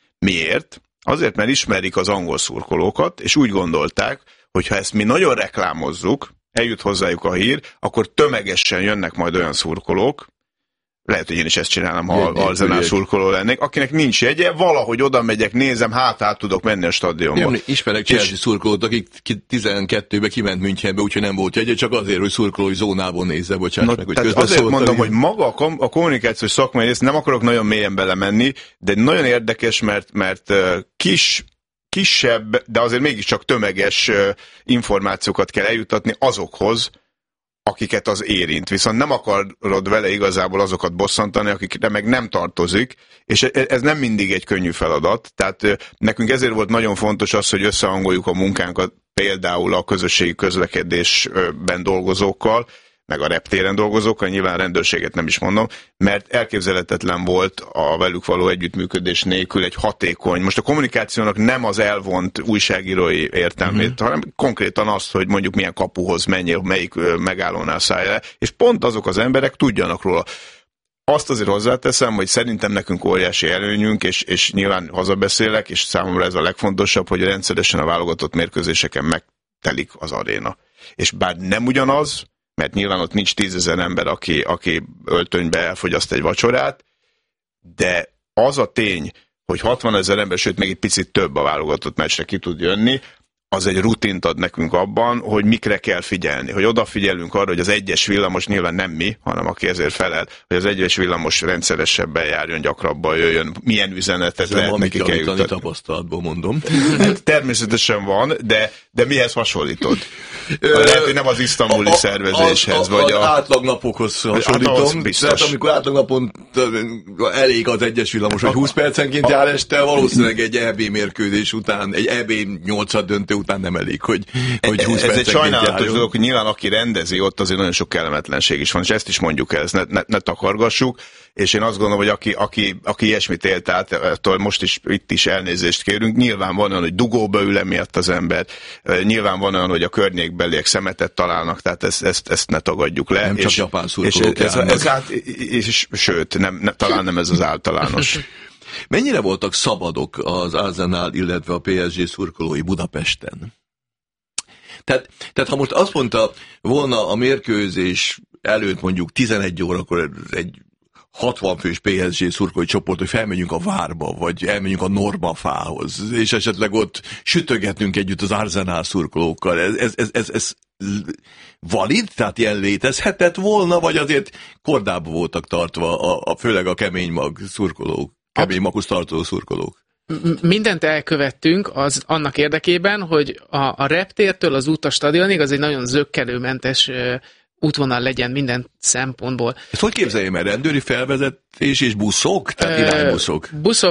Miért? Azért, mert ismerik az angol szurkolókat, és úgy gondolták, hogy ha ezt mi nagyon reklámozzuk, eljut hozzájuk a hír, akkor tömegesen jönnek majd olyan szurkolók, lehet, hogy én is ezt csinálom, ha Arsenal szurkoló lennék, akinek nincs jegye, valahogy oda megyek, nézem, hát át tudok menni a stadionba. Én ismerek Chelsea szurkolót, akik tizenkettőbe kiment Münchenbe, úgyhogy nem volt jegye, csak azért, hogy szurkolói zónából nézze, bocsáss no, meg, hogy közben azért mondom, hogy maga a, kom- a kommunikációs szakmai rész, nem akarok nagyon mélyen belemenni, de nagyon érdekes, mert, mert kis kisebb, de azért mégiscsak tömeges információkat kell eljutatni azokhoz, akiket az érint. Viszont nem akarod vele igazából azokat bosszantani, akikre meg nem tartozik, és ez nem mindig egy könnyű feladat. Tehát nekünk ezért volt nagyon fontos az, hogy összehangoljuk a munkánkat például a közösségi közlekedésben dolgozókkal, meg a reptéren dolgozókkal, nyilván rendőrséget nem is mondom, mert elképzelhetetlen volt a velük való együttműködés nélkül egy hatékony, most a kommunikációnak nem az elvont újságírói értelmét, uh-huh. hanem konkrétan azt, hogy mondjuk milyen kapuhoz menjél, melyik megállónál szállj le, és pont azok az emberek tudjanak róla. Azt azért hozzáteszem, hogy szerintem nekünk óriási előnyünk, és, és nyilván hazabeszélek, és számomra ez a legfontosabb, hogy rendszeresen a válogatott mérkőzéseken megtelik az aréna. És bár nem ugyanaz, mert nyilván ott nincs tízezer ember, aki, aki öltönybe elfogyaszt egy vacsorát, de az a tény, hogy hatvanezer ember, sőt még egy picit több a válogatott meccsre ki tud jönni, az egy rutint ad nekünk abban, hogy mikre kell figyelni. Hogy odafigyelünk arra, hogy az egyes villamos, nyilván nem mi, hanem aki ezért felel, hogy az egyes villamos rendszeresebben járjon, gyakrabban jöjjön, milyen üzenetet ez lehet nekik eljutatni. Tapasztalatból mondom. Hát természetesen van, de, de mihez hasonlítod? Lehet, hogy nem az isztambuli a, szervezéshez, a, a, vagy az a... átlagnapokhoz hasonlítom. Tehát amikor átlagnapon elég az egyes villamos, hogy húsz percenként jár este, valószínűleg egy é bé mérkőzés után, egy é bé nyolcad döntő után nem elég, hogy, hogy húsz ez egy sajnálatos járjon. dolog, hogy nyilván aki rendezi, ott azért nagyon sok kellemetlenség is van, és ezt is mondjuk el, ezt ne, ne, ne takargassuk, és én azt gondolom, hogy aki, aki, aki ilyesmit élt át, attól most is itt is elnézést kérünk, nyilván van olyan, hogy dugóba ül emiatt az ember, nyilván van olyan, hogy a környékbeliek szemetet találnak, tehát ezt, ezt, ezt ne tagadjuk le. Nem és, csak japán szurkolók és, ez, ez át, és sőt, nem, nem, talán nem ez az általános. Mennyire voltak szabadok az Arsenal, illetve a pé es gé szurkolói Budapesten? Tehát, tehát ha most azt mondta volna a mérkőzés előtt mondjuk tizenegy órakor egy hatvan fős pé es gé szurkolói csoport, hogy felmegyünk a Várba, vagy elmegyünk a Normafához, és esetleg ott sütögetünk együtt az Arsenal szurkolókkal. Ez, ez, ez, ez, ez valid? Tehát ilyen létezhetett volna, vagy azért kordába voltak tartva, a, a, főleg a kemény mag szurkolók, kemény maghoz tartozó szurkolók? Mindent elkövettünk az annak érdekében, hogy a, a reptértől az út a stadionig az egy nagyon zökkenőmentes uh, útvonal legyen minden szempontból. Ezt hogy képzeljem el? Rendőri felvezetés és buszok? Tehát iránybuszok? Uh, buszok,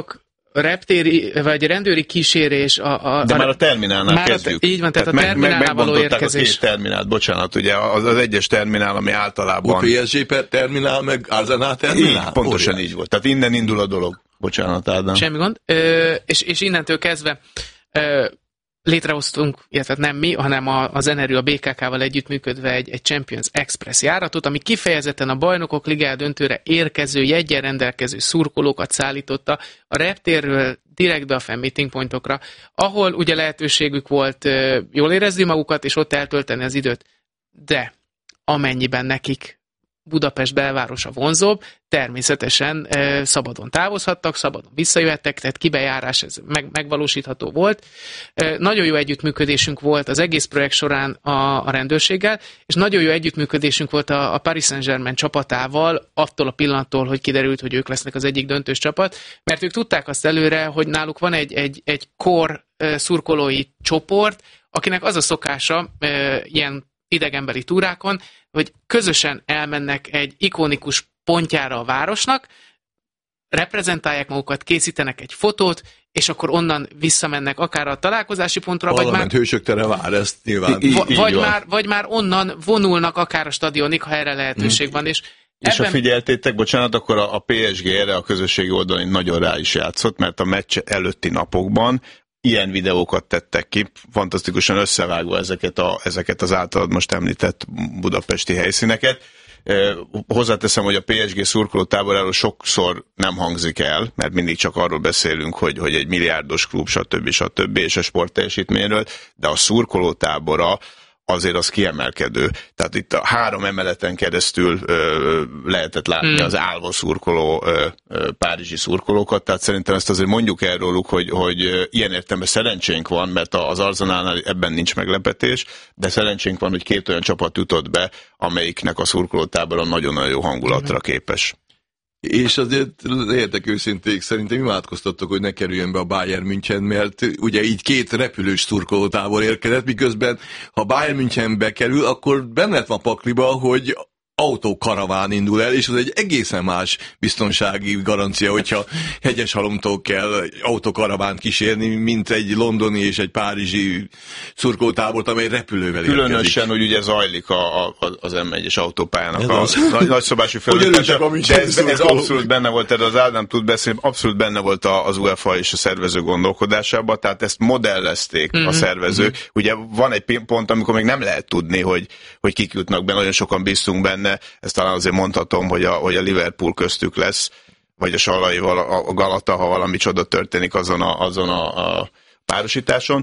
reptéri, vagy rendőri kísérés. A, a, De a, már a terminálnál már kezdjük. A, így van, tehát, tehát a meg, terminálnál való érkezés. a két terminált, bocsánat, ugye az, az egyes terminál, ami általában... A pé es gé terminál, meg Arsenal terminál? Így, pontosan Óriás. így volt. Tehát innen indul a dolog. Bocsánat, Ádám. Semmi gond. Ö, és, és innentől kezdve ö, létrehoztunk, illetve nem mi, hanem a, a Zenerő a bé ká ká-val együttműködve egy, egy Champions Express járatot, ami kifejezetten a Bajnokok Ligája döntőre érkező, jeggyel rendelkező szurkolókat szállította a reptérről direktbe a fan meeting pointokra, ahol ugye lehetőségük volt ö, jól érezni magukat, és ott eltölteni az időt. De amennyiben nekik Budapest belvárosa vonzóbb, természetesen e, szabadon távozhattak, szabadon visszajöhettek, tehát kibejárás ez meg, megvalósítható volt. E, nagyon jó együttműködésünk volt az egész projekt során a, a rendőrséggel, és nagyon jó együttműködésünk volt a, a Paris Saint-Germain csapatával, attól a pillanattól, hogy kiderült, hogy ők lesznek az egyik döntős csapat, mert ők tudták azt előre, hogy náluk van egy, egy, egy core e, szurkolói csoport, akinek az a szokása e, ilyen idegenbeli túrákon, hogy közösen elmennek egy ikonikus pontjára a városnak, reprezentálják magukat, készítenek egy fotót, és akkor onnan visszamennek akár a találkozási pontra, Parlament vagy már, hősök tere vár, ezt nyilván. I- v- így vagy, van. már, vagy már onnan vonulnak akár a stadionig, ha erre lehetőség hmm. van. És, És ebben... ha figyeltétek, bocsánat, akkor a, a pé es gé erre a közösségi oldalon nagyon rá is játszott, mert a meccs előtti napokban ilyen videókat tettek ki, fantasztikusan összevágva ezeket, a, ezeket az általad most említett budapesti helyszíneket. Eh, hozzáteszem, hogy a pé es gé szurkolótáboráról sokszor nem hangzik el, mert mindig csak arról beszélünk, hogy, hogy egy milliárdos klub, stb. stb. És a sportteljesítményről, de a szurkolótábora azért az kiemelkedő. Tehát itt a három emeleten keresztül ö, lehetett látni hmm. az állva szurkoló, ö, ö, párizsi szurkolókat, tehát szerintem ezt azért mondjuk el róluk, hogy, hogy ö, ilyen értelemben szerencsénk van, mert az Arsenalnál ebben nincs meglepetés, de szerencsénk van, hogy két olyan csapat jutott be, amelyiknek a szurkolótábora nagyon-nagyon jó hangulatra képes. És azért értek őszinték, szerintem imádkoztattok, hogy ne kerüljön be a Bayern München, mert ugye így két repülős szurkolótábor érkezett, miközben ha Bayern München bekerül, akkor benne van pakliba, hogy autókaraván indul el, és az egy egészen más biztonsági garancia, hogyha Hegyeshalomtól kell autókaravánt kísérni, mint egy londoni és egy párizsi szurkolótábort, amely repülővel érkezik. Különösen, hogy ugye zajlik a, a, az em egyes autópályának a nagy, nagyszabású felületése, de ez, ez abszolút benne volt, erről az Ádám tud beszélni, abszolút benne volt az UEFA és a szervező gondolkodásában, tehát ezt modellezték mm-hmm. a szervezők. Mm-hmm. Ugye van egy pont, amikor még nem lehet tudni, hogy, hogy kik jutnak be, nagyon sokan bíztunk benne. Ezt talán azért mondhatom, hogy a, hogy a Liverpool köztük lesz, vagy a Salaival a Galata, ha valami csoda történik azon a, azon a, a párosításon.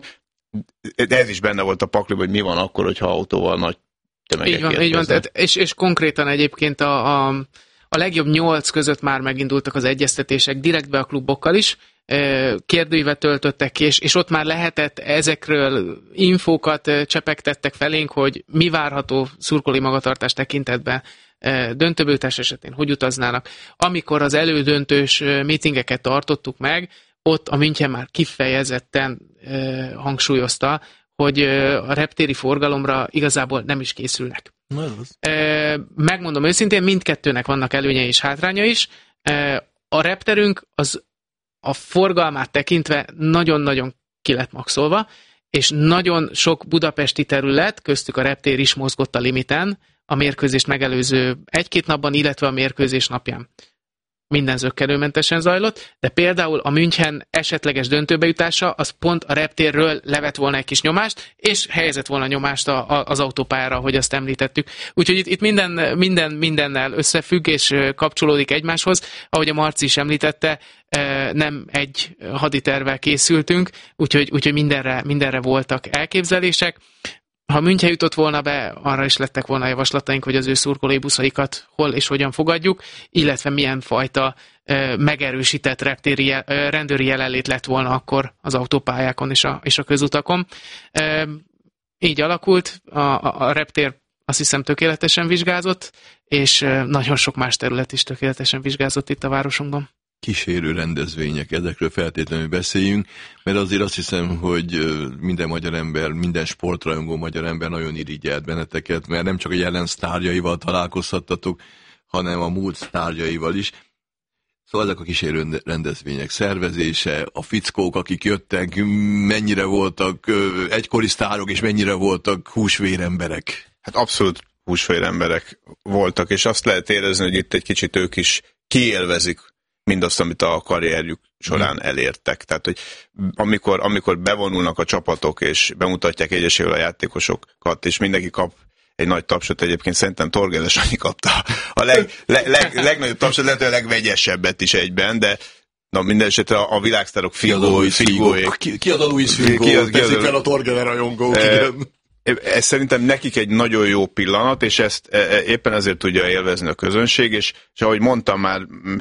De ez is benne volt a pakliban, hogy mi van akkor, hogyha autóval nagy tömegek Így van, így van. Tehát, és, és konkrétan egyébként a, a, a legjobb nyolc között már megindultak az egyeztetések direktbe a klubokkal is, kérdőívet töltöttek ki, és, és ott már lehetett ezekről infókat csepegtettek felénk, hogy mi várható szurkolói magatartás tekintetben döntőbejutás esetén, hogy utaznának. Amikor az elődöntős meetingeket tartottuk meg, ott a München már kifejezetten hangsúlyozta, hogy a reptéri forgalomra igazából nem is készülnek. Megmondom őszintén, mindkettőnek vannak előnye és hátránya is. A repterünk az a forgalmát tekintve nagyon-nagyon ki lett maxolva, és nagyon sok budapesti terület, köztük a reptér is mozgott a limiten, a mérkőzést megelőző egy-két napban, illetve a mérkőzés napján. Minden zökkenőmentesen zajlott, de például a München esetleges döntőbejutása az pont a reptérről levett volna egy kis nyomást, és helyezett volna nyomást a, a, az autópályára, ahogy azt említettük. Úgyhogy itt, itt minden, minden mindennel összefügg és kapcsolódik egymáshoz. Ahogy a Marci is említette, nem egy haditervvel készültünk, úgyhogy, úgyhogy mindenre, mindenre voltak elképzelések. Ha München jutott volna be, arra is lettek volna javaslataink, hogy az ő szurkolói buszaikat hol és hogyan fogadjuk, illetve milyen fajta e, megerősített reptéri, jel, e, rendőri jelenlét lett volna akkor az autópályákon és a, és a közutakon. E, így alakult, a, a, a reptér azt hiszem tökéletesen vizsgázott, és e, nagyon sok más terület is tökéletesen vizsgázott itt a városunkban. Kísérő rendezvények, ezekről feltétlenül beszéljünk, mert azért azt hiszem, hogy minden magyar ember, minden sportrajongó magyar ember nagyon irigyelt benneteket, mert nem csak a jelen sztárjaival találkozhattatok, hanem a múlt sztárjaival is. Szóval ezek a kísérő rendezvények szervezése, a fickók, akik jöttek, mennyire voltak egykori sztárok, és mennyire voltak húsvéremberek? Hát abszolút húsvéremberek voltak, és azt lehet érezni, hogy itt egy kicsit ők is kiélvezik mindazt, amit a karrierjük során elértek. Tehát, hogy amikor, amikor bevonulnak a csapatok, és bemutatják egyesével a játékosokat, és mindenki kap egy nagy tapsot, egyébként szerintem Torgeles annyi kapta a leg, leg, leg, legnagyobb tapsot, lehet, hogy a legvegyesebbet is egyben, de na minden esetre a, a világsztárok Figói, Figói. Ki, ki az a Luis Figo? Ki az, teszik fel a Torgeles rajongók, e, ez szerintem nekik egy nagyon jó pillanat, és ezt e, éppen ezért tudja élvezni a közönség, és, és ahogy mondtam már,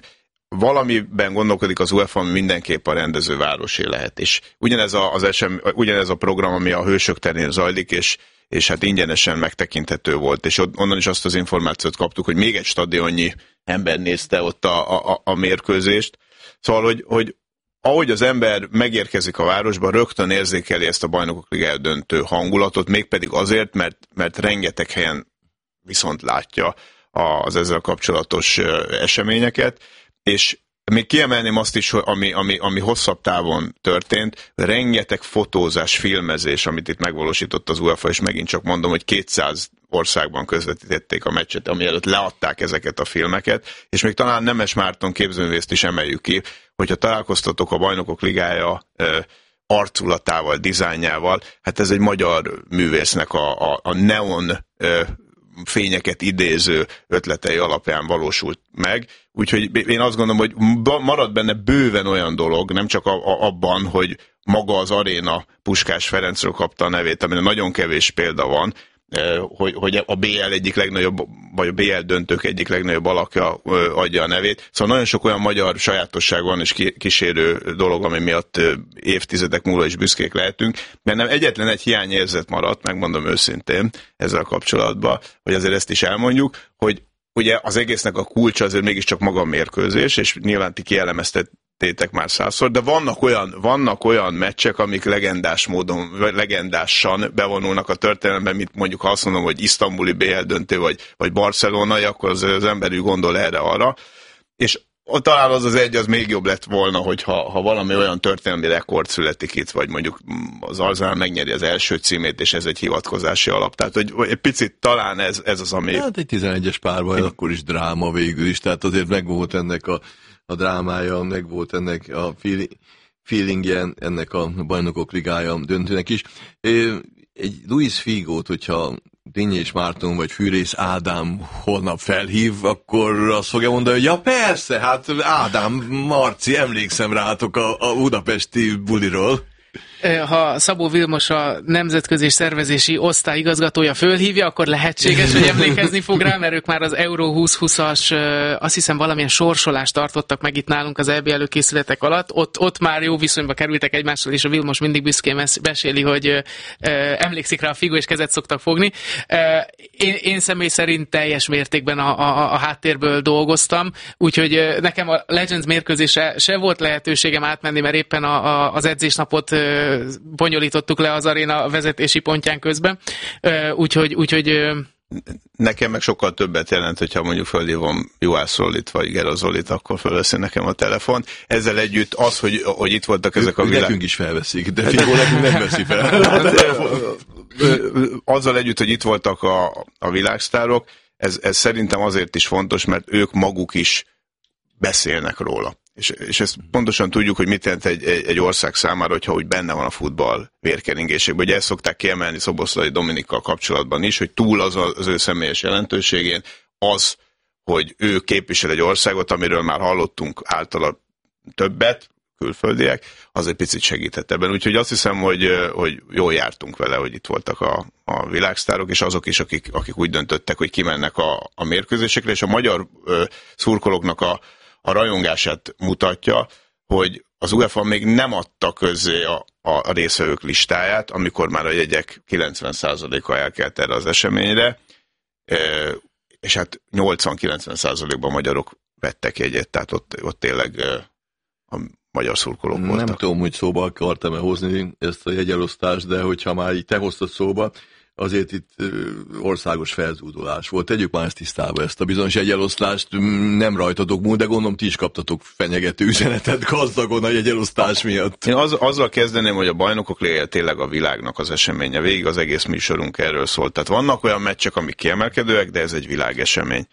valamiben gondolkodik az UEFA, ami mindenképp a rendezővárosé lehet. És ugyanez a, az esem, ugyanez a program, ami a Hősök terén zajlik, és, és hát ingyenesen megtekinthető volt. És onnan is azt az információt kaptuk, hogy még egy stadionnyi ember nézte ott a, a, a mérkőzést. Szóval, hogy, hogy ahogy az ember megérkezik a városba, rögtön érzékeli ezt a Bajnokok Ligája döntő hangulatot, mégpedig azért, mert, mert rengeteg helyen viszont látja az ezzel kapcsolatos eseményeket. És még kiemelném azt is, ami, ami, ami hosszabb távon történt, rengeteg fotózás, filmezés, amit itt megvalósított az UEFA, és megint csak mondom, hogy kétszáz országban közvetítették a meccset, ami előtt leadták ezeket a filmeket, és még talán Nemes Márton képzőművészt is emeljük ki, hogyha találkoztatok a Bajnokok Ligája ö, arculatával, dizájnjával, hát ez egy magyar művésznek a, a, a neon ö, fényeket idéző ötletei alapján valósult meg. Úgyhogy én azt gondolom, hogy marad benne bőven olyan dolog, nem csak a, a, abban, hogy maga az aréna Puskás Ferencről kapta a nevét, amire nagyon kevés példa van, hogy, hogy a bé el egyik legnagyobb, vagy a bé el döntők egyik legnagyobb alakja adja a nevét. Szóval nagyon sok olyan magyar sajátosság van és kísérő dolog, ami miatt évtizedek múlva is büszkék lehetünk. Bennem egyetlen egy hiányérzet maradt, megmondom őszintén ezzel kapcsolatban, hogy azért ezt is elmondjuk, hogy ugye az egésznek a kulcsa azért mégiscsak maga a mérkőzés, és nyilván ti kielemeztettétek már százszor, de vannak olyan, vannak olyan meccsek, amik legendás módon, vagy legendásan bevonulnak a történelemben, mint mondjuk ha azt mondom, hogy isztambuli bé el döntő, vagy, vagy barcelonai, akkor az, az emberű gondol erre-arra, és talán az az egy, az még jobb lett volna, hogyha ha valami olyan történelmi rekord születik itt, vagy mondjuk az Arsenal megnyeri az első címét, és ez egy hivatkozási alap. Tehát, hogy egy picit talán ez, ez az, ami... Hát egy tizenegyes párbaj, akkor is dráma végül is, tehát azért megvolt ennek a, a drámája, megvolt ennek a feelingje, ennek a Bajnokok Ligája döntőnek is. Egy Luis Figót, hogyha Dinnyés Márton vagy Fűrész Ádám holnap felhív, akkor azt fogja mondani, hogy ja persze, hát Ádám, Marci, emlékszem rátok a, a budapesti buliról. Ha Szabó Vilmos a nemzetközi szervezési osztály igazgatója fölhívja, akkor lehetséges, hogy emlékezni fog rá, mert ők már az Euró húsz-húszas, azt hiszem valamilyen sorsolást tartottak meg itt nálunk az é bé előkészületek alatt. Ott, ott már jó viszonyba kerültek egymással, és a Vilmos mindig büszkén beséli, hogy emlékszik rá a Figo, és kezet szoktak fogni. Én, én személy szerint teljes mértékben a, a, a háttérből dolgoztam, úgyhogy nekem a Legends mérkőzése se volt lehetőségem átmenni, mert éppen a, a, az edzésnapot bonyolítottuk le az aréna vezetési pontján közben, úgyhogy, úgyhogy nekem meg sokkal többet jelent, hogyha mondjuk fölhívom Juhász Zolit vagy Gera Zolit, akkor fölveszi nekem a telefont. Ezzel együtt az, hogy, hogy itt voltak ezek a világ... Nekünk is felveszik, de Figó nekünk nem veszi fel. Azzal együtt, hogy itt voltak a, a világsztárok, ez, ez szerintem azért is fontos, mert ők maguk is beszélnek róla. És, és ezt pontosan tudjuk, hogy mit jelent egy, egy, egy ország számára, hogyha úgy benne van a futball vérkeringésekben. Ugye ezt szokták kiemelni Szoboszlai Dominikkal kapcsolatban is, hogy túl az az ő személyes jelentőségén az, hogy ő képvisel egy országot, amiről már hallottunk általa többet, külföldiek, az egy picit segített ebben. Úgyhogy azt hiszem, hogy, hogy jól jártunk vele, hogy itt voltak a, a világsztárok, és azok is, akik, akik úgy döntöttek, hogy kimennek a, a mérkőzésekre, és a magyar ö, szurkolóknak a a rajongását mutatja, hogy az UEFA még nem adta közzé a, a részvevők listáját, amikor már a jegyek kilencven százaléka elkelt erre az eseményre, és hát nyolcvan-kilencven százalékban magyarok vettek jegyet, tehát ott, ott tényleg a magyar szurkolók voltak. Nem tudom, hogy szóba akartam-e hozni ezt a jegyelosztást, de hogyha már így te hoztad szóba, azért itt országos felzúdulás volt. Tegyük már ezt tisztába, ezt a bizonyos egyelosztást nem rajtatok múlt, de gondolom ti is kaptatok fenyegető üzenetet gazdagon a egyelosztás miatt. Én az, azzal kezdeném, hogy a bajnokok ligája tényleg a világnak az eseménye. Végig az egész műsorunk erről szólt. Tehát vannak olyan meccsek, amik kiemelkedőek, de ez egy világesemény.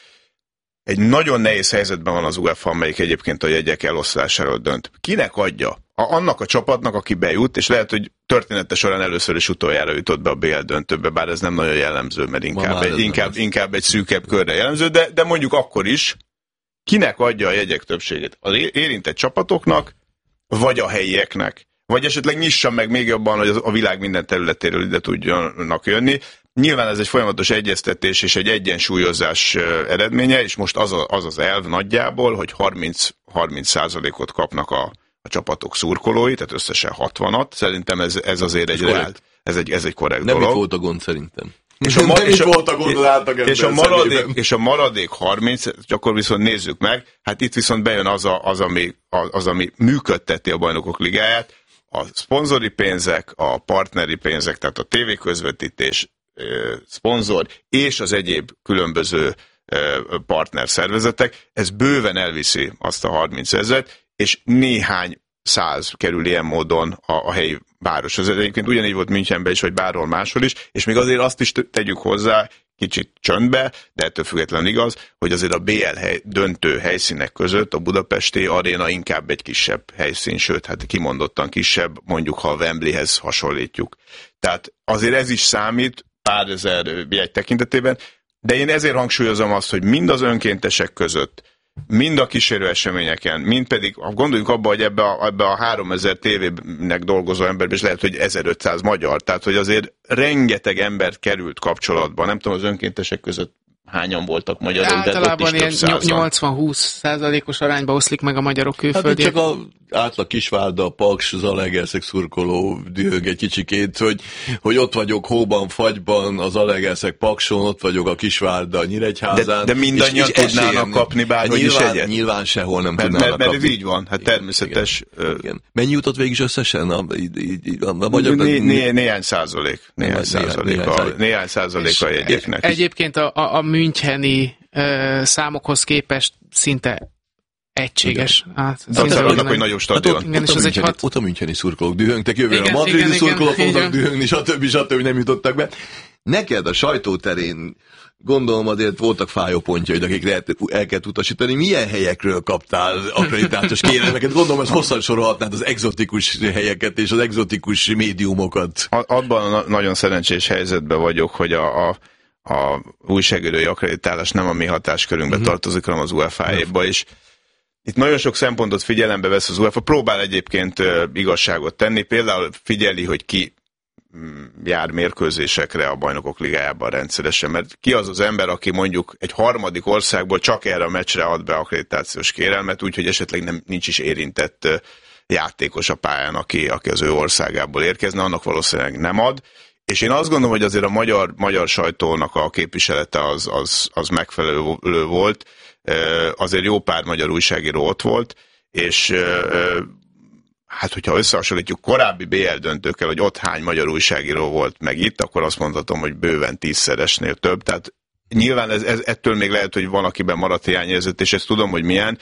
Egy nagyon nehéz helyzetben van az UEFA, amelyik egyébként a jegyek eloszlásáról dönt. Kinek adja? A, annak a csapatnak, aki bejut, és lehet, hogy története során először is utoljára jutott be a bé el döntőbe, bár ez nem nagyon jellemző, mert inkább, egy, inkább, inkább egy szűkebb körre jellemző, de, de mondjuk akkor is, kinek adja a jegyek többségét? Az érintett csapatoknak, vagy a helyieknek? Vagy esetleg nyissa meg még jobban, hogy a világ minden területéről ide tudjanak jönni. Nyilván ez egy folyamatos egyeztetés és egy egyensúlyozás eredménye, és most az, a, az az elv nagyjából, hogy harminc százalékot kapnak a, a csapatok szurkolói, tehát összesen hatvanat. Szerintem ez, ez azért egy, reál, ez egy, ez egy korrekt nem dolog. Nem volt a gond szerintem. És a, ma, és, a, volt a, gond, és, a maradék, és a maradék harminc, akkor viszont nézzük meg, hát itt viszont bejön az, a, az, ami, az, ami működteti a Bajnokok Ligáját, a szponzori pénzek, a partneri pénzek, tehát a tévéközvetítés, szponzor és az egyéb különböző partnerszervezetek, ez bőven elviszi azt a harminc ezret, és néhány száz kerül ilyen módon a, a helyi városhoz. Ez egyébként ugyanígy volt Münchenben is, vagy bárhol máshol is, és még azért azt is tegyük hozzá, kicsit csöndbe, de ettől függetlenül igaz, hogy azért a bé el hely, döntő helyszínek között a budapesti aréna inkább egy kisebb helyszín, sőt, hát kimondottan kisebb, mondjuk ha a Wembleyhez hasonlítjuk. Tehát azért ez is számít, pár ezer jegy tekintetében, de én ezért hangsúlyozom azt, hogy mind az önkéntesek között, mind a kísérő eseményeken, mind pedig, gondoljunk abba, hogy ebbe a, ebbe a háromezer tévének dolgozó emberben is lehet, hogy ezerötszáz magyar, tehát hogy azért rengeteg embert került kapcsolatba, nem tudom, az önkéntesek között hányan voltak magyarok, általában de ott is több százan. nyolcvan-húsz százalékos arányba oszlik meg a magyarok külföldiek. Hát csak a átlag Kisvárda, Paks, Zalaegerszeg szurkoló dühög egy kicsikét, hogy, hogy ott vagyok hóban, fagyban, az Zalaegerszeg Pakson, ott vagyok a Kisvárda Nyíregyházán. De, de mindannyian és, és tudnának kapni bárhogy is egyet? Nyilván sehol nem mert, tudnának mert, kapni. Mert ez így van, hát természetes. Igen, igen. Mennyi jutott végig is összesen? A, a, a magyar... né, né, néhány százalék. Néhány, néhány százalék. Néhány, néhány, néhány százalék a jegyeknek. Egyébként a, a, a müncheni uh, számokhoz képest szinte egységes. Hát, annak, hogy nagyobb stadion. Hát ott, igen, ott, a müncheni, hat... ott a müncheni szurkolók dühöngtek, jövőre a madridi szurkolók fognak dühöngni, stb. stb. Nem jutottak be. Neked a sajtóterén gondolom azért voltak fájó pontjaid, akikre el kellett utasítani. Milyen helyekről kaptál akkreditációs kérelmeket? Gondolom, ezt hosszan sorolhatnád az egzotikus helyeket és az egzotikus médiumokat. Abban a nagyon szerencsés helyzetben vagyok, hogy a, a, a újságírói akkreditálás nem a mi hatáskörünkbe uh-huh. tartozik, hanem az UEFA-éba is. Itt nagyon sok szempontot figyelembe vesz az UEFA, próbál egyébként uh, igazságot tenni, például figyeli, hogy ki jár mérkőzésekre a Bajnokok Ligájában rendszeresen, mert ki az az ember, aki mondjuk egy harmadik országból csak erre a meccsre ad be akkreditációs kérelmet, úgyhogy esetleg nem, nincs is érintett játékos a pályán, aki, aki az ő országából érkezne, annak valószínűleg nem ad. És én azt gondolom, hogy azért a magyar, magyar sajtónak a képviselete az, az, az megfelelő volt, azért jó pár magyar újságíró ott volt, és hát, hogyha összehasonlítjuk korábbi bé el döntőkkel, hogy ott hány magyar újságíró volt meg itt, akkor azt mondhatom, hogy bőven tízszeresnél több. Tehát nyilván ez, ez, ettől még lehet, hogy van, akiben maradt hiányérzet, és ezt tudom, hogy milyen.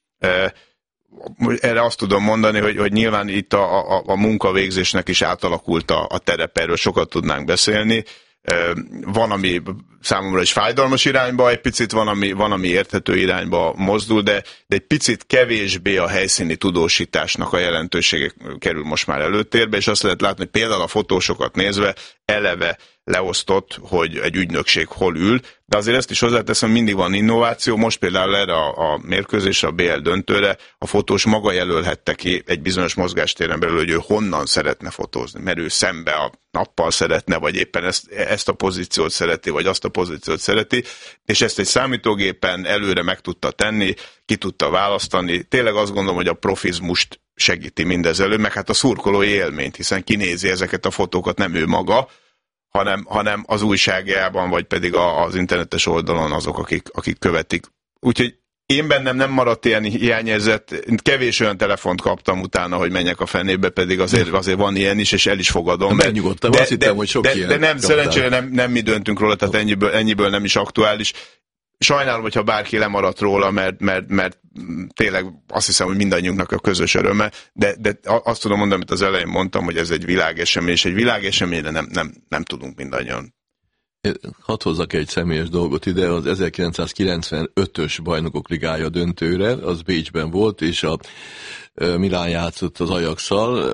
Erre azt tudom mondani, hogy, hogy nyilván itt a, a, a munkavégzésnek is átalakult a, a terep, erről sokat tudnánk beszélni. Van, ami számomra is fájdalmas irányba, egy picit van, ami, van, ami érthető irányba mozdul, de, de egy picit kevésbé a helyszíni tudósításnak a jelentősége kerül most már előtérbe, és azt lehet látni, hogy például a fotósokat nézve eleve leosztott, hogy egy ügynökség hol ül, de azért ezt is hozzáteszem, mindig van innováció, most például erre a, a mérkőzésre, a bé el döntőre a fotós maga jelölhette ki egy bizonyos mozgástéren belül, hogy ő honnan szeretne fotózni, mert ő szembe a nappal szeretne, vagy éppen ezt, ezt a pozíciót szereti, vagy azt a pozíciót szereti, és ezt egy számítógépen előre meg tudta tenni, ki tudta választani. Tényleg azt gondolom, hogy a profizmust segíti mindez elő, meg hát a szurkolói élményt, hiszen kinézi ezeket a fotókat, nem ő maga, hanem, hanem az újságjában, vagy pedig az internetes oldalon azok, akik, akik követik. Úgyhogy Én bennem nem maradt ilyen hiányérzet, kevés olyan telefont kaptam utána, hogy menjek a fenébe, pedig azért, azért van ilyen is, és el is fogadom. De, de, de, azt hittem, hogy sok de, ilyen de nem, szerencsére nem, nem mi döntünk róla, tehát ennyiből, ennyiből nem is aktuális. Sajnálom, hogyha bárki lemaradt róla, mert, mert, mert tényleg azt hiszem, hogy mindannyiunknak a közös öröme, de, de azt tudom mondani, amit az elején mondtam, hogy ez egy világesemény, és egy világeseményre nem, nem, nem tudunk mindannyian. Hadd hozzak egy személyes dolgot ide, az ezerkilencszázkilencvenötös Bajnokok Ligája döntőre, az Bécsben volt, és a Milán játszott az Ajax-szal,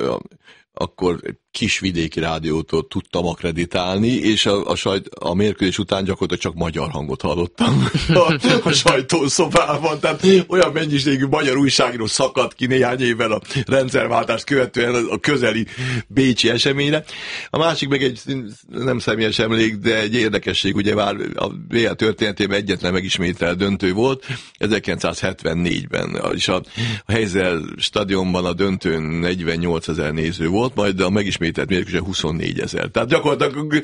akkor kis vidéki rádiótól tudtam akreditálni, és a, a, sajt, a mérkőzés után gyakorlatilag csak magyar hangot hallottam a, a sajtószobában, tehát olyan mennyiségű magyar újságíró szakadt ki néhány évvel a rendszerváltást követően a közeli bécsi eseményre. A másik meg egy nem személyes emlék, de egy érdekesség, ugye már a bé el történetében egyetlen megismételt döntő volt, ezerkilencszázhetvennégyben, és a, a Heysel stadionban a döntőn negyvennyolcezer néző volt, majd a megismételt mérkőzésen huszonnégyezer. Tehát gyakorlatilag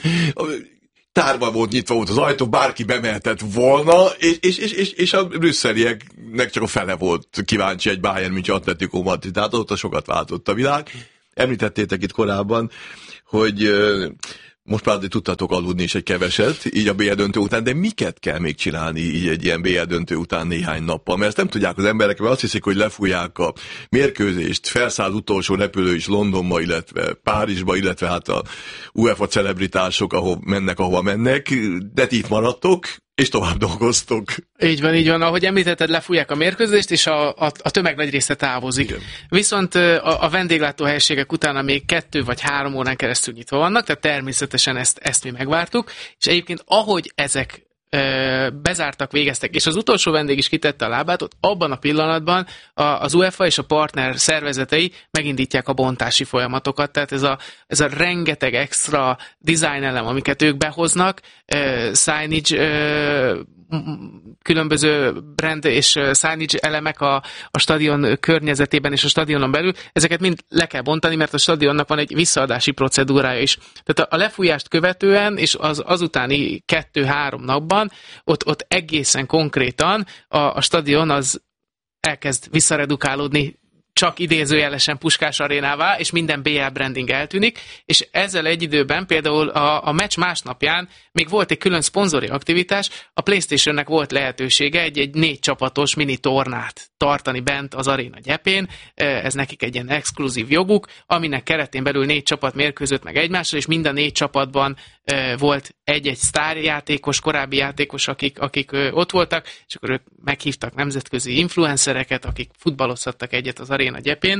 tárba volt nyitva volt az ajtó, bárki bemehetett volna, és, és, és, és, és a brüsszelieknek csak a fele volt kíváncsi egy Bayern München Atletico Madrid. Tehát ott sokat váltott a világ. Említettétek itt korábban, hogy most már tudtatok aludni is egy keveset, így a bé el döntő után, de miket kell még csinálni így egy ilyen bé el döntő után néhány nappal? Mert ezt nem tudják az emberek, mert azt hiszik, hogy lefújják a mérkőzést, felszáll utolsó repülő is Londonba, illetve Párizsba, illetve hát a UEFA celebritások, ahol mennek, ahova mennek, de ti itt maradtok, és tovább dolgoztok. Így van, így van. Ahogy említetted, lefújják a mérkőzést, és a, a, a tömeg nagy része távozik. Igen. Viszont a, a vendéglátóhelyiségek utána még kettő vagy három órán keresztül nyitva vannak, tehát természetesen ezt, ezt mi megvártuk. És egyébként ahogy ezek ö, bezártak, végeztek, és az utolsó vendég is kitette a lábát, ott abban a pillanatban a, az UEFA és a partner szervezetei megindítják a bontási folyamatokat, tehát ez a, ez a rengeteg extra design elem, amiket ők behoznak, uh, signage, uh, különböző brand és signage elemek a, a stadion környezetében és a stadionon belül, ezeket mind le kell bontani, mert a stadionnak van egy visszaadási procedúrája is. Tehát a lefújást követően és az azutáni kettő-három napban ott, ott egészen konkrétan a, a stadion az elkezd visszaredukálódni csak idézőjelesen Puskás arénává, és minden bé el branding eltűnik, és ezzel egy időben például a, a meccs másnapján még volt egy külön szponzori aktivitás, a PlayStationnek volt lehetősége egy, egy négy csapatos mini tornát tartani bent az aréna gyepén, ez nekik egy ilyen exkluzív joguk, aminek keretén belül négy csapat mérkőzött meg egymással, és mind a négy csapatban volt egy-egy sztárjátékos, korábbi játékos, akik, akik ott voltak, és akkor ők meghívtak nemzetközi influencereket, akik futballozhattak egyet az aréna gyepén,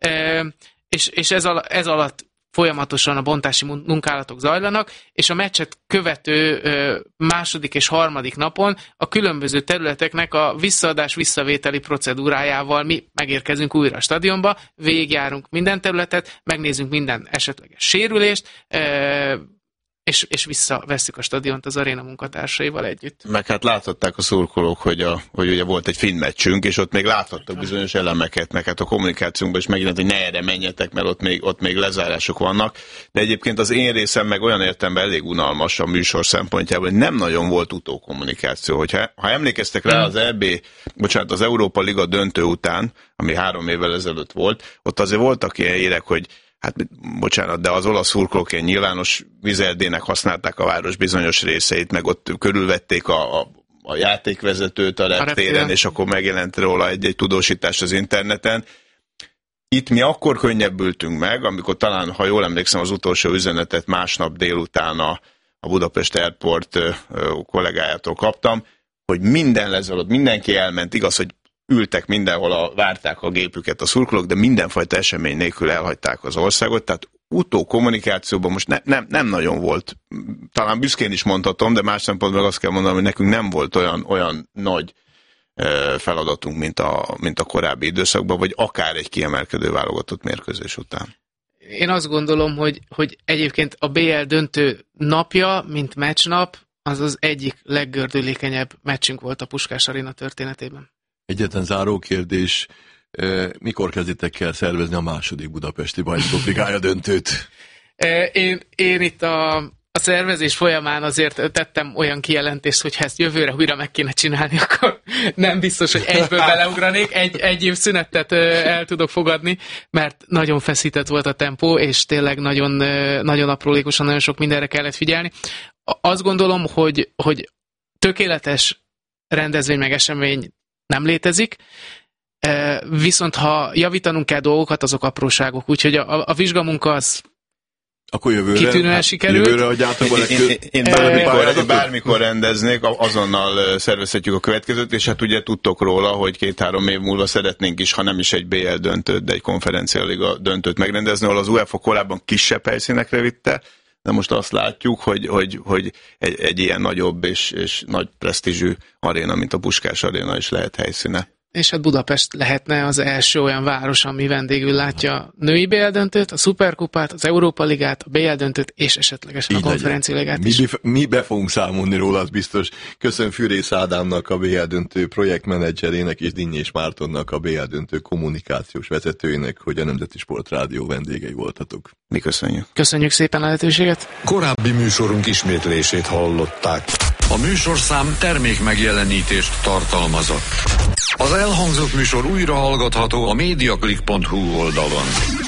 és, és ez, al- ez alatt folyamatosan a bontási munkálatok zajlanak, és a meccset követő második és harmadik napon a különböző területeknek a visszaadás-visszavételi procedúrájával mi megérkezünk újra a stadionba, végigjárunk minden területet, megnézzünk minden esetleges sérülést, és, és visszavesszük a stadiont az aréna munkatársaival együtt. Meg hát láthatták a szurkolók, hogy, a, hogy ugye volt egy finn meccsünk, és ott még láthattak bizonyos elemeket, meg hát a kommunikációnkban is megjelent, hogy ne erre menjetek, mert ott még, ott még lezárások vannak. De egyébként az én részem meg olyan értelemben elég unalmas a műsor szempontjából, hogy nem nagyon volt utókommunikáció. Hogyha, ha emlékeztek rá az é bé, bocsánat, az Európa Liga döntő után, ami három évvel ezelőtt volt, ott azért voltak ilyen érek, hogy hát bocsánat, de az olasz szurkolók ilyen nyilvános vizerdének használták a város bizonyos részeit, meg ott körülvették a, a, a játékvezetőt a reptéren, és akkor megjelent róla egy-egy tudósítás az interneten. Itt mi akkor könnyebbültünk meg, amikor talán, ha jól emlékszem, az utolsó üzenetet másnap délután a, a Budapest Airport ö, ö, kollégájától kaptam, hogy minden lezalott, mindenki elment, igaz, hogy ültek mindenhol, a, várták a gépüket a szurkolók, de mindenfajta esemény nélkül elhagyták az országot, tehát utókommunikációban most ne, nem, nem nagyon volt. Talán büszkén is mondhatom, de más szempontból azt kell mondanom, hogy nekünk nem volt olyan, olyan nagy e, feladatunk, mint a, mint a korábbi időszakban, vagy akár egy kiemelkedő válogatott mérkőzés után. Én azt gondolom, hogy, hogy egyébként a bé el döntő napja, mint meccsnap, az az egyik leggördülékenyebb meccsünk volt a Puskás Aréna történetében. Egyetlen záró kérdés, mikor kezditek el szervezni a második budapesti Bajnokok Ligája döntőt? Én, én itt a, a szervezés folyamán azért tettem olyan kijelentést, hogy ha ezt jövőre újra meg kéne csinálni, akkor nem biztos, hogy egyből beleugranék, egy, egy év szünetet el tudok fogadni, mert nagyon feszített volt a tempó, és tényleg nagyon, nagyon aprólékosan, nagyon sok mindenre kellett figyelni. Azt gondolom, hogy, hogy tökéletes rendezvény meg esemény nem létezik, viszont ha javítanunk kell dolgokat, azok apróságok. Úgyhogy a, a vizsgamunka az akkor jövőre, kitűnően hát, sikerült. Jövőre adjátok én, én, én bármikor, bármikor rendeznék, azonnal szervezhetjük a következőt, és hát ugye tudtok róla, hogy két-három év múlva szeretnénk is, ha nem is egy bé el döntőt, de egy konferencialiga döntőt megrendezni, ahol az UEFA korábban kisebb helyszínekre vitte, de most azt látjuk, hogy, hogy, hogy egy, egy ilyen nagyobb és, és nagy presztízsű aréna, mint a Puskás Aréna is lehet helyszíne. És hát Budapest lehetne az első olyan város, ami vendégül látja a női bé el döntőt, a Szuperkupát, az Európa Ligát, a bé el döntőt, és esetlegesen így a konferencialigát is. Mi, mi be fogunk számolni róla, az biztos. Köszönöm Fűrész Ádámnak, a bé el döntő projektmenedzserének, és Dinnyés Mártonnak, a bé el döntő kommunikációs vezetőjének, hogy a Nemzeti Sportrádió vendégei voltatok. Mi köszönjük. Köszönjük szépen a lehetőséget. Korábbi műsorunk ismétlését hallották. A műsorszám termék megjelenítést tartalmazott. Az elhangzott műsor újra hallgatható a mediaclick pont hu oldalon.